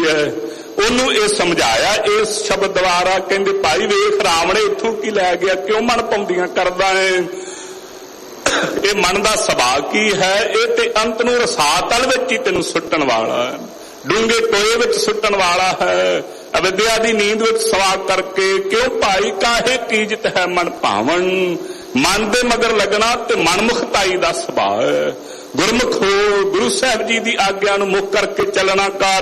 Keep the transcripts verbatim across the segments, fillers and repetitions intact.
है। ਉਹਨੂੰ ਇਹ ਸਮਝਾਇਆ ਇਸ ਸ਼ਬਦ ਦੁਆਰਾ, ਕਹਿੰਦੇ ਭਾਈ ਵੇਖ ਰਾਵਣ ਇੱਥੋਂ ਕੀ ਲੈ ਗਿਆ, ਕਿਉਂ ਮਨ ਪਾਉਂਦੀਆਂ ਕਰਦਾ ਹੈ, ਇਹ ਮਨ ਦਾ ਸੁਭਾਅ ਕੀ ਹੈ, ਇਹ ਤੇ ਅੰਤ ਨੂੰ ਰਸਾਤਲ ਵਿੱਚ ਹੀ ਤੈਨੂੰ ਸੁੱਟਣ ਵਾਲਾ ਹੈ, ਡੂੰਘੇ ਟੋਏ ਵਿੱਚ ਸੁੱਟਣ ਵਾਲਾ ਹੈ, ਅਵਿਦਿਆ ਦੀ ਨੀਂਦ ਵਿੱਚ ਸਵਾ ਕਰਕੇ। ਕਿਉਂ ਭਾਈ ਕਾਹੇ ਕੀਜਤ ਹੈ ਮਨ ਭਾਵਨ, ਮਨ ਦੇ ਮਗਰ ਲੱਗਣਾ ਤੇ ਮਨਮੁਖਤਾਈ ਦਾ ਸੁਭਾਅ ਹੈ। ਗੁਰਮੁਖ ਹੋ, ਗੁਰੂ ਸਾਹਿਬ ਜੀ ਦੀ ਆਗਿਆ ਨੂੰ ਮੁੱਖ ਕਰਕੇ ਚੱਲਣਾ ਕਰ।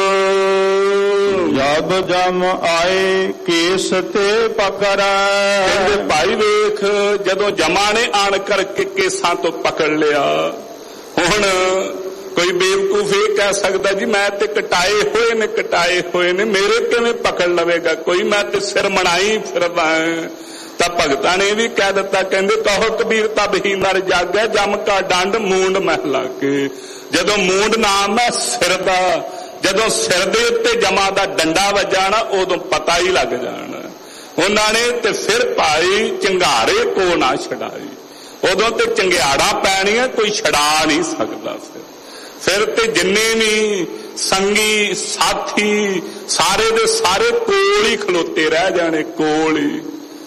ਜਬ ਜਮ ਆਏ ਕੇਸ ਤੇ ਪਕੜੈ, ਕਹਿੰਦੇ ਭਾਈ ਵੇਖ ਜਦੋਂ ਜਮਾਂ ਨੇ ਆਣ ਕਰਕੇ ਕੇਸਾਂ ਤੋਂ ਪਕੜ ਲਿਆ। ਹੁਣ ਕੋਈ ਬੇਵਕੂਫ ਇਹ ਕਹਿ ਸਕਦਾ ਜੀ ਮੈਂ ਤੇ ਕਟਾਏ ਹੋਏ ਨੇ ਕਟਾਏ ਹੋਏ ਨੇ ਮੇਰੇ ਕਿਵੇਂ ਪਕੜ ਲਵੇਗਾ ਕੋਈ, ਮੈਂ ਤੇ ਸਿਰ ਮਣਾਈ ਫਿਰਦਾ। ਤਾਂ ਭਗਤਾਂ ਨੇ ਵੀ ਕਹਿ ਦਿੱਤਾ, ਕਹਿੰਦੇ ਕਹੋ ਕਬੀਰ ਤਬ ਹੀ ਨਰ ਜਾਗੈ, ਜਮ ਕਾ ਡੰਡ ਮੂੰਡ ਮਹਿਲਾ ਕੇ। ਜਦੋਂ ਮੂੰਡ ਨਾਮ ਹੈ ਸਿਰ ਦਾ, ਜਦੋਂ ਸਿਰ ਦੇ ਉੱਤੇ ਜਮਾ ਦਾ ਡੰਡਾ ਵੱਜਣਾ ਉਦੋਂ ਪਤਾ ਹੀ ਲੱਗ ਜਾਣਾ। ਉਹਨਾਂ ਨੇ ਤੇ ਫਿਰ ਭਾਈ ਚੰਗਾਰੇ ਕੋ ਨਾ ਛਡਾਈ, ਉਦੋਂ ਤੇ ਚੰਗਿਆੜਾ ਪੈਣੀਆਂ, ਕੋਈ ਛਡਾ ਨਹੀਂ ਸਕਦਾ। ਫਿਰ ਫਿਰ ਤੇ ਜਿੰਨੇ ਵੀ ਸੰਗੀ ਸਾਥੀ ਸਾਰੇ ਦੇ ਸਾਰੇ ਕੋਲ ਹੀ ਖਲੋਤੇ ਰਹਿ ਜਾਣੇ, ਕੋਲ ਹੀ।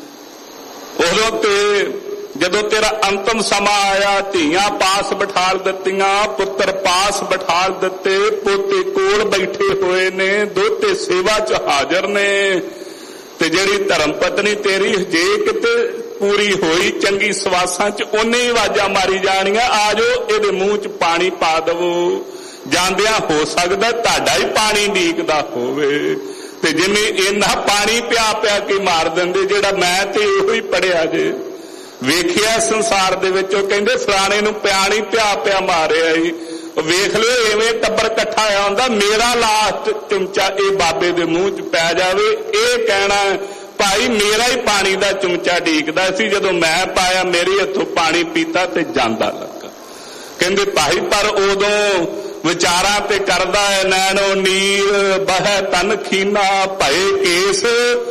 ਉਦੋਂ ਤੇ ਜਦੋਂ ਤੇਰਾ ਅੰਤਮ ਸਮਾਂ ਆਇਆ, ਧੀਆਂ ਪਾਸ ਬਿਠਾਲ ਦਿੱਤੀਆਂ, ਪੁੱਤਰ ਪਾਸ ਬਿਠਾਲ ਦਿੱਤੇ, ਪੋਤੇ ਕੋਲ ਬੈਠੇ ਹੋਏ ਨੇ, ਦੋਤੇ ਸੇਵਾ 'ਚ ਹਾਜ਼ਰ ਨੇ, ਤੇ ਜਿਹੜੀ ਧਰਮ ਪਤਨੀ ਤੇਰੀ ਜੇ ਕਿਤੇ ਪੂਰੀ ਹੋਈ ਚੰਗੀ ਸਵਾਸਾਂ 'ਚ ਉਹਨੇ ਹੀ ਆਵਾਜ਼ਾਂ ਮਾਰੀ ਜਾਣੀਆਂ, ਆ ਜਾਓ ਇਹਦੇ ਮੂੰਹ 'ਚ ਪਾਣੀ ਪਾ ਦਵੋ। ਜਾਂਦਿਆਂ ਹੋ ਸਕਦਾ ਤੁਹਾਡਾ ਹੀ ਪਾਣੀ ਢੀਕਦਾ ਹੋਵੇ, ਤੇ ਜਿੰਨੇ ਇੰਨਾ ਪਾਣੀ ਪਿਆ ਪਿਆ ਕੇ ਮਾਰ ਦਿੰਦੇ, ਜਿਹੜਾ ਮੈਂ ਤੇ ਇਹੋ ਹੀ ਪੜਿਆ ਜੇ ਵੇਖਿਆ ਸੰਸਾਰ ਦੇ ਵਿੱਚ। ਉਹ ਕਹਿੰਦੇ ਫਲਾਣੇ ਨੂੰ ਪਿਆਣੀ ਪਿਆ ਪਿਆ ਮਾਰਿਆ ਹੀ, ਵੇਖ ਲਿਓ ਐਵੇਂ ਟੱਬਰ ਇਕੱਠਾ ਆਇਆ ਹੁੰਦਾ, ਮੇਰਾ ਲਾਸਟ ਚਮਚਾ ਇਹ ਬਾਬੇ ਦੇ ਮੂੰਹ 'ਚ ਪੈ ਜਾਵੇ, ਇਹ ਕਹਿਣਾ ਭਾਈ ਮੇਰਾ ਹੀ ਪਾਣੀ ਦਾ ਚਮਚਾ ਢੀਕਦਾ ਸੀ, ਜਦੋਂ ਮੈਂ ਪਾਇਆ ਮੇਰੇ ਹੱਥੋਂ ਪਾਣੀ ਪੀਤਾ ਤੇ ਜਾਂਦਾ ਲੱਗਾ। ਕਹਿੰਦੇ ਭਾਈ ਪਰ ਉਦੋਂ ਵਿਚਾਰਾਂ ਤੇ ਕਰਦਾ ਹੈ, ਨੈਣੋ ਨੀਰ ਬਹਿ ਤਨ ਖੀਨਾ, ਭਏ ਕੇਸ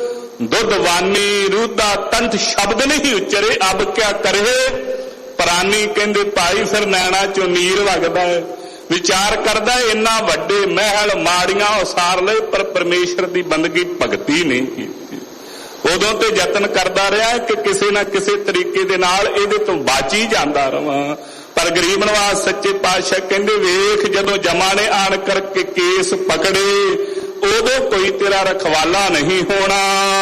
ਦੁੱਧਵਾਨੀ ਰੂਦਾ ਤੰਤ ਸ਼ਬਦ ਨਹੀਂ ਉਚਰੇ, ਅਬ ਕਿਆ ਕਰੇ ਪ੍ਰਾਨੀ। ਕਹਿੰਦੇ ਭਾਈ ਫਿਰ ਨੈਣਾ ਚੋਂ ਨੀਰ ਵਗਦਾ ਹੈ, ਵਿਚਾਰ ਕਰਦਾ ਇੰਨਾ ਵੱਡੇ ਮਹਿਲ ਮਾੜੀਆਂ ਉਸਾਰ ਲਏ ਪਰ ਪਰਮੇਸ਼ਰ ਦੀ ਬੰਦਗੀ ਭਗਤੀ ਨਹੀਂ ਕੀਤੀ। ਉਦੋਂ ਤੇ ਯਤਨ ਕਰਦਾ ਰਿਹਾ ਕਿ ਕਿਸੇ ਨਾ ਕਿਸੇ ਤਰੀਕੇ ਦੇ ਨਾਲ ਇਹਦੇ ਤੋਂ ਬਚ ਹੀ ਜਾਂਦਾ ਰਵਾਂ। ਪਰ ਗਰੀਬ ਨਵਾਜ਼ ਸੱਚੇ ਪਾਤਸ਼ਾਹ ਕਹਿੰਦੇ ਵੇਖ ਜਦੋਂ ਜਮਾਂ ਨੇ ਆਣ ਕਰਕੇ ਕੇਸ ਪਕੜੇ, ਉਦੋਂ ਕੋਈ ਤੇਰਾ ਰਖਵਾਲਾ ਨਹੀਂ ਹੋਣਾ।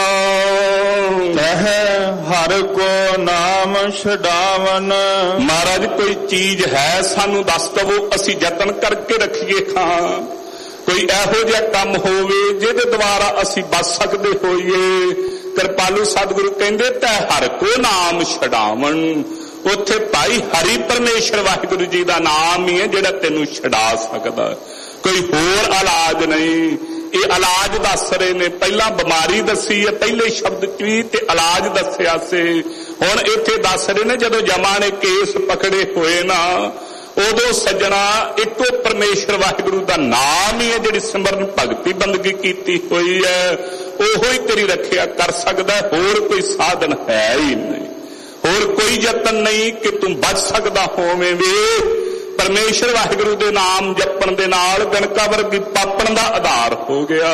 ਤਹ ਹਰ ਕੋ ਨਾਮ ਛਡਾਵਨ, ਮਹਾਰਾਜ ਕੋਈ ਚੀਜ਼ ਹੈ ਸਾਨੂੰ ਦੱਸ ਦਵੋ, ਅਸੀਂ ਯਤਨ ਕਰਕੇ ਰੱਖੀਏ ਖਾਂ। ਕੋਈ ਇਹੋ ਜਿਹਾ ਕੰਮ ਹੋਵੇ ਜਿਹਦੇ ਦੁਆਰਾ ਅਸੀਂ ਬਚ ਸਕਦੇ ਹੋਈਏ। ਕਿਰਪਾਲੂ ਸਤਿਗੁਰੂ ਕਹਿੰਦੇ ਤੈ ਹਰ ਕੋ ਨਾਮ ਛਡਾਵਨ, ਉੱਥੇ ਭਾਈ ਹਰੀ ਪਰਮੇਸ਼ਰ ਵਾਹਿਗੁਰੂ ਜੀ ਦਾ ਨਾਮ ਹੀ ਹੈ ਜਿਹੜਾ ਤੈਨੂੰ ਛਡਾ ਸਕਦਾ, ਕੋਈ ਹੋਰ ਇਲਾਜ ਨਹੀਂ। ਇਹ ਇਲਾਜ ਦੱਸ ਰਹੇ ਨੇ, ਪਹਿਲਾਂ ਬਿਮਾਰੀ ਦੱਸੀ ਹੈ ਪਹਿਲੇ ਸ਼ਬਦ 'ਚ ਵੀ, ਤੇ ਇਲਾਜ ਦੱਸਿਆ ਸੀ। ਹੁਣ ਇੱਥੇ ਦੱਸ ਰਹੇ ਨੇ ਜਦੋਂ ਜਮਾਂ ਨੇ ਕੇਸ ਪਕੜੇ ਹੋਏ ਨਾ, ਉਦੋਂ ਸੱਜਣਾ ਇੱਕੋ ਪਰਮੇਸ਼ਰ ਵਾਹਿਗੁਰੂ ਦਾ ਨਾਮ ਹੀ ਹੈ ਜਿਹੜੀ ਸਿਮਰਨ ਭਗਤੀ ਬੰਦਗੀ ਕੀਤੀ ਹੋਈ ਹੈ, ਉਹੋ ਹੀ ਤੇਰੀ ਰੱਖਿਆ ਕਰ ਸਕਦਾ, ਹੋਰ ਕੋਈ ਸਾਧਨ ਹੈ ਹੀ ਨਹੀਂ, ਹੋਰ ਕੋਈ ਯਤਨ ਨਹੀਂ ਕਿ ਤੂੰ ਬਚ ਸਕਦਾ ਹੋਵੇਂ। ਵੇ ਪਰਮੇਸ਼ਰ ਵਾਹਿਗੁਰੂ ਦੇ ਨਾਮ ਜਪਣ ਦੇ ਨਾਲ ਗਣਕਾ ਵਰਗੀ ਪਾਪਣ ਦਾ ਆਧਾਰ ਹੋ ਗਿਆ।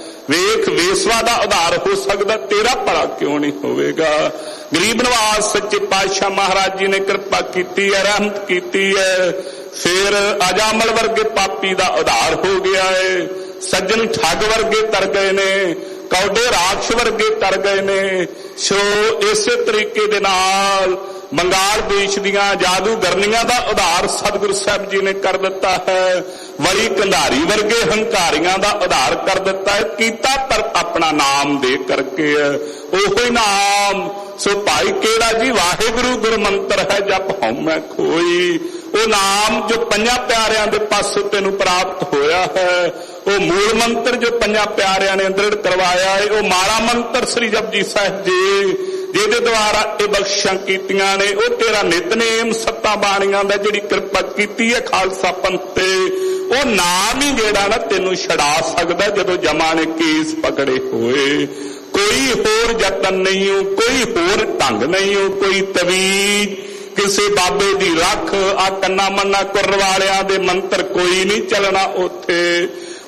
ਵੇਖ ਵੇਸਵਾ ਦਾ ਆਧਾਰ ਹੋ ਸਕਦਾ, ਤੇਰਾ ਭਲਾ ਕਿਉਂ ਨਹੀਂ ਹੋਵੇਗਾ। ਗਰੀਬ ਨਵਾਜ਼ ਸੱਚੇ ਪਾਤਸ਼ਾਹ ਮਹਾਰਾਜ ਜੀ ਨੇ ਕਿਰਪਾ ਕੀਤੀ ਹੈ, ਰਹਿਮਤ ਕੀਤੀ ਹੈ। ਫਿਰ ਅਜਾਮਲ ਵਰਗੇ ਪਾਪੀ ਦਾ ਆਧਾਰ ਹੋ ਗਿਆ ਹੈ, ਸੱਜਣ ਠੱਗ ਵਰਗੇ ਤਰ ਗਏ ਨੇ, ਕੌਡੇ ਰਾਖਸ਼ ਵਰਗੇ ਤਰ ਗਏ ਨੇ। ਸੋ ਇਸੇ ਤਰੀਕੇ ਦੇ ਨਾਲ ਬੰਗਾਲ ਦੇਸ਼ ਦੀਆਂ ਜਾਦੂਗਰਨੀਆਂ ਦਾ ਉਧਾਰ ਸਤਿਗੁਰੂ ਸਾਹਿਬ ਜੀ ਨੇ ਕਰ ਦਿੱਤਾ ਹੈ, ਵਲੀ ਕੰਧਾਰੀ ਵਰਗੇ ਹੰਕਾਰੀਆਂ ਦਾ ਉਧਾਰ ਕਰ ਦਿੱਤਾ ਹੈ, ਕੀਤਾ ਪਰ ਆਪਣਾ ਨਾਮ ਦੇ ਕਰਕੇ ਹੈ, ਉਹੀ ਨਾਮ। ਸੋ ਭਾਈ ਕਿਹੜਾ ਜੀ ਵਾਹਿਗੁਰੂ ਗੁਰਮੰਤਰ ਹੈ ਜਪ ਹਉਮੈ ਖੋਈ, ਉਹ ਨਾਮ ਜੋ ਪੰਜਾਂ ਪਿਆਰਿਆਂ ਦੇ ਪਾਸੋਂ ਤੈਨੂੰ ਪ੍ਰਾਪਤ ਹੋਇਆ ਹੈ, ਉਹ ਮੂਲ ਮੰਤਰ ਜੋ ਪੰਜਾਂ ਪਿਆਰਿਆਂ ਨੇ ਦ੍ਰਿੜ ਕਰਵਾਇਆ ਹੈ, ਉਹ ਮਾਲਾ ਮੰਤਰ ਸ੍ਰੀ ਜਪਜੀ ਸਾਹਿਬ ਜੀ ਜਿਹਦੇ ਦੁਆਰਾ ਇਹ ਬਖਸ਼ਾਂ ਕੀਤੀਆਂ ਨੇ, ਉਹ ਤੇਰਾ ਨਿਤਨੇਮ ਸੱਤਾਂ ਬਾਣੀਆਂ ਦਾ ਜਿਹੜੀ ਕਿਰਪਾ ਕੀਤੀ ਹੈ ਖਾਲਸਾ ਪੰਥ ਤੇ, ਉਹ ਨਾਮ ਹੀ ਜਿਹੜਾ ਨਾ ਤੈਨੂੰ ਛਡਾ ਸਕਦਾ ਜਦੋਂ ਜਮਾਂ ਨੇ ਕੇਸ ਪਕੜੇ ਹੋਏ। ਕੋਈ ਹੋਰ ਯਤਨ ਨਹੀਂ ਹੋ, ਕੋਈ ਹੋਰ ਢੰਗ ਨਹੀਂ ਹੋ, ਕੋਈ ਤਵੀਜ਼ ਕਿਸੇ ਬਾਬੇ ਦੀ ਰੱਖ ਆ ਕੰਨਾ ਮੰਨਾ ਕੁਰ ਵਾਲਿਆਂ ਦੇ ਮੰਤਰ ਕੋਈ ਨਹੀਂ ਚੱਲਣਾ ਉੱਥੇ।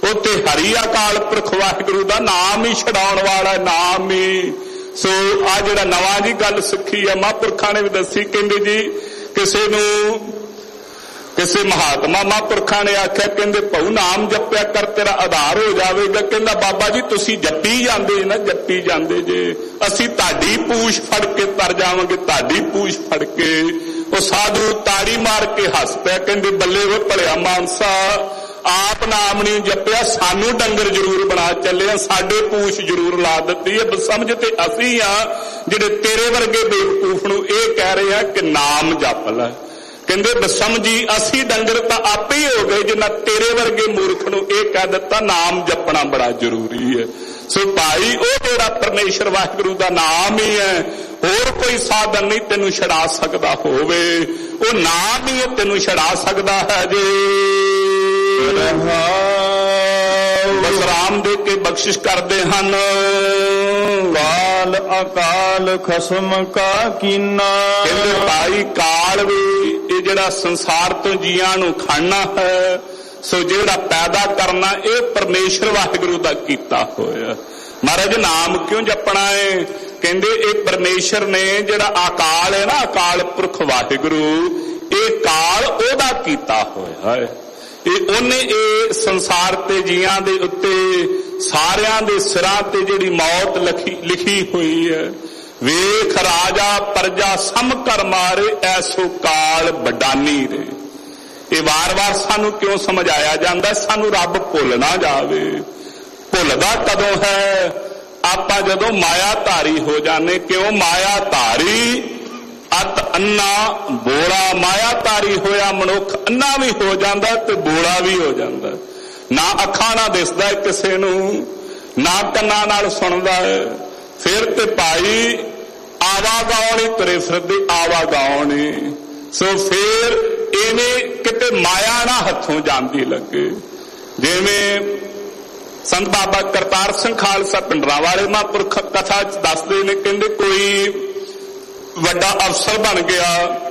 ਉੱਥੇ ਹਰੀ ਅਕਾਲ ਪੁਰਖ ਵਾਹਿਗੁਰੂ ਦਾ ਨਾਮ ਹੀ ਛਡਾਉਣ ਵਾਲਾ, ਨਾਮ ਹੀ। ਸੋ ਆ ਜਿਹੜਾ ਨਵਾਂ ਜੀ ਗੱਲ ਸਿੱਖੀ ਆ, ਮਹਾਂਪੁਰਖਾਂ ਨੇ ਵੀ ਦੱਸੀ। ਕਹਿੰਦੇ ਜੀ ਕਿਸੇ ਨੂੰ ਕਿਸੇ ਮਹਾਤਮਾ ਮਹਾਂਪੁਰਖਾਂ ਨੇ ਆਖਿਆ, ਕਹਿੰਦੇ ਭਾਊ ਨਾਮ ਜਪਿਆ ਕਰ, ਤੇਰਾ ਆਧਾਰ ਹੋ ਜਾਵੇਗਾ। ਕਹਿੰਦਾ ਬਾਬਾ ਜੀ ਤੁਸੀਂ ਜੱਪੀ ਜਾਂਦੇ ਨਾ, ਜੱਪੀ ਜਾਂਦੇ ਜੇ, ਅਸੀਂ ਤੁਹਾਡੀ ਪੂਛ ਫੜ ਕੇ ਤਰ ਜਾਵਾਂਗੇ, ਤੁਹਾਡੀ ਪੂਛ ਫੜ ਕੇ। ਉਹ ਸਾਧੂ ਤਾੜੀ ਮਾਰ ਕੇ ਹੱਸ ਪਿਆ, ਕਹਿੰਦੇ ਬੱਲੇ ਉਹ ਭਲਿਆ ਮਾਨਸਾ, ਆਪ ਨਾਮ ਨਹੀਂ ਜਪਿਆ, ਸਾਨੂੰ ਡੰਗਰ ਜ਼ਰੂਰ ਬਣਾ ਚੱਲੇ ਆ, ਸਾਡੇ ਪੂਛ ਜ਼ਰੂਰ ਲਾ ਦਿੱਤੀ ਹੈ। ਸਮਝ ਤੇ ਅਸੀਂ ਆ ਜਿਹੜੇ ਤੇਰੇ ਵਰਗੇ ਬੇਵਕੂਫ ਨੂੰ ਇਹ ਕਹਿ ਰਹੇ ਆ ਕਿ ਨਾਮ ਜਪ ਲੈ। ਕਹਿੰਦੇ ਬਸਮਝੀ ਅਸੀਂ ਡੰਗਰ ਤਾਂ ਆਪੇ ਹੀ ਹੋ ਗਏ ਜਿੰਨਾ ਤੇਰੇ ਵਰਗੇ ਮੂਰਖ ਨੂੰ ਇਹ ਕਹਿ ਦਿੱਤਾ ਨਾਮ ਜਪਣਾ ਬੜਾ ਜ਼ਰੂਰੀ ਹੈ। ਸੋ ਭਾਈ ਉਹ ਜਿਹੜਾ ਪਰਮੇਸ਼ਰ ਵਾਹਿਗੁਰੂ ਦਾ ਨਾਮ ਹੀ ਹੈ, ਹੋਰ ਕੋਈ ਸਾਧਨ ਨਹੀਂ ਤੈਨੂੰ ਛਡਾ ਸਕਦਾ ਹੋਵੇ, ਉਹ ਨਾਮ ਹੀ ਤੈਨੂੰ ਛਡਾ ਸਕਦਾ ਹੈ। ਜੇ ਬਸ ਰਾਮ ਦੇ ਕੇ ਬਖਸ਼ਿਸ਼ ਕਰਦੇ ਹਨ। ਕਾਲ ਅਕਾਲ ਖਸਮ ਕਾ ਕੀਨਾ। ਕਹਿੰਦੇ ਭਾਈ ਕਾਲ ਵੀ ਇਹ ਜਿਹੜਾ ਸੰਸਾਰ ਤੋਂ ਜੀਆਂ ਨੂੰ ਖਾਣਾ ਹੈ, ਸੋ ਜਿਹੜਾ ਪੈਦਾ ਕਰਨਾ ਇਹ ਪਰਮੇਸ਼ਰ ਵਾਹਿਗੁਰੂ ਦਾ ਕੀਤਾ ਹੋਇਆ। ਮਹਾਰਾਜ ਨਾਮ ਕਿਉਂ ਜਪਣਾ ਹੈ? ਕਹਿੰਦੇ ਇਹ ਪਰਮੇਸ਼ਰ ਨੇ ਜਿਹੜਾ ਅਕਾਲ ਹੈ ਨਾ, ਅਕਾਲ ਪੁਰਖ ਵਾਹਿਗੁਰੂ, ਇਹ ਕਾਲ ਉਹਦਾ ਕੀਤਾ ਹੋਇਆ ਹੈ। ਇਹ ਉਹਨੇ ਇਹ ਸੰਸਾਰ ਤੇ ਜੀਆਂ ਦੇ ਉੱਤੇ ਸਾਰਿਆਂ ਦੇ ਸਿਰਾਂ ਤੇ ਜਿਹੜੀ ਮੌਤ ਲਿਖੀ ਲਿਖੀ ਹੋਈ ਹੈ। ਵੇਖ ਰਾਜਾ ਪ੍ਰਜਾ ਸਮ ਕਰ ਮਾਰੇ, ਐਸੋ ਕਾਲ ਬਡਾਨੀ ਰੇ। ਇਹ ਵਾਰ-ਵਾਰ ਸਾਨੂੰ ਕਿਉਂ ਸਮਝਾਇਆ ਜਾਂਦਾ? ਸਾਨੂੰ ਰੱਬ ਭੁੱਲ ਨਾ ਜਾਵੇ। ਭੁੱਲਦਾ ਕਦੋਂ ਹੈ? ਆਪਾਂ ਜਦੋਂ ਮਾਇਆ ਧਾਰੀ ਹੋ ਜਾਂਦੇ। ਕਿਉਂ ਮਾਇਆ ਧਾਰੀ? ਅਤ ਅੰਨਾ ਬੋਲਾ। ਮਾਇਆ ਧਾਰੀ ਹੋਇਆ ਮਨੁੱਖ ਅੰਨਾ ਵੀ ਹੋ ਜਾਂਦਾ ਤੇ ਬੋਲਾ ਵੀ ਹੋ ਜਾਂਦਾ। ਨਾ ਅੱਖਾਂ ਨਾਲ ਦਿਸਦਾ ਕਿਸੇ ਨੂੰ, ਨਾ ਕੰਨਾਂ ਨਾਲ ਸੁਣਦਾ ਹੈ। ਫਿਰ ਤੇ ਭਾਈ ਆਵਾਗਾਉਣੀ ਤੁਰੇ ਫਿਰਦੇ, ਆਵਾਗਾਉਣੀ। ਸੋ ਫਿਰ ਇਹਨੇ ਕਿਤੇ ਮਾਇਆ ਨਾ ਹੱਥੋਂ ਜਾਂਦੀ ਲੱਗੇ। ਜਿਵੇਂ ਸੰਤ ਬਾਬਾ ਕਰਤਾਰ ਸਿੰਘ ਖਾਲਸਾ ਪਿੰਡਰਾਂ ਵਾਲੇ ਮਹਾਂਪੁਰਖ ਕਥਾ ਚ ਦੱਸਦੇ ਨੇ, ਕਹਿੰਦੇ ਕੋਈ ਵੱਡਾ ਅਫਸਰ ਬਣ ਗਿਆ,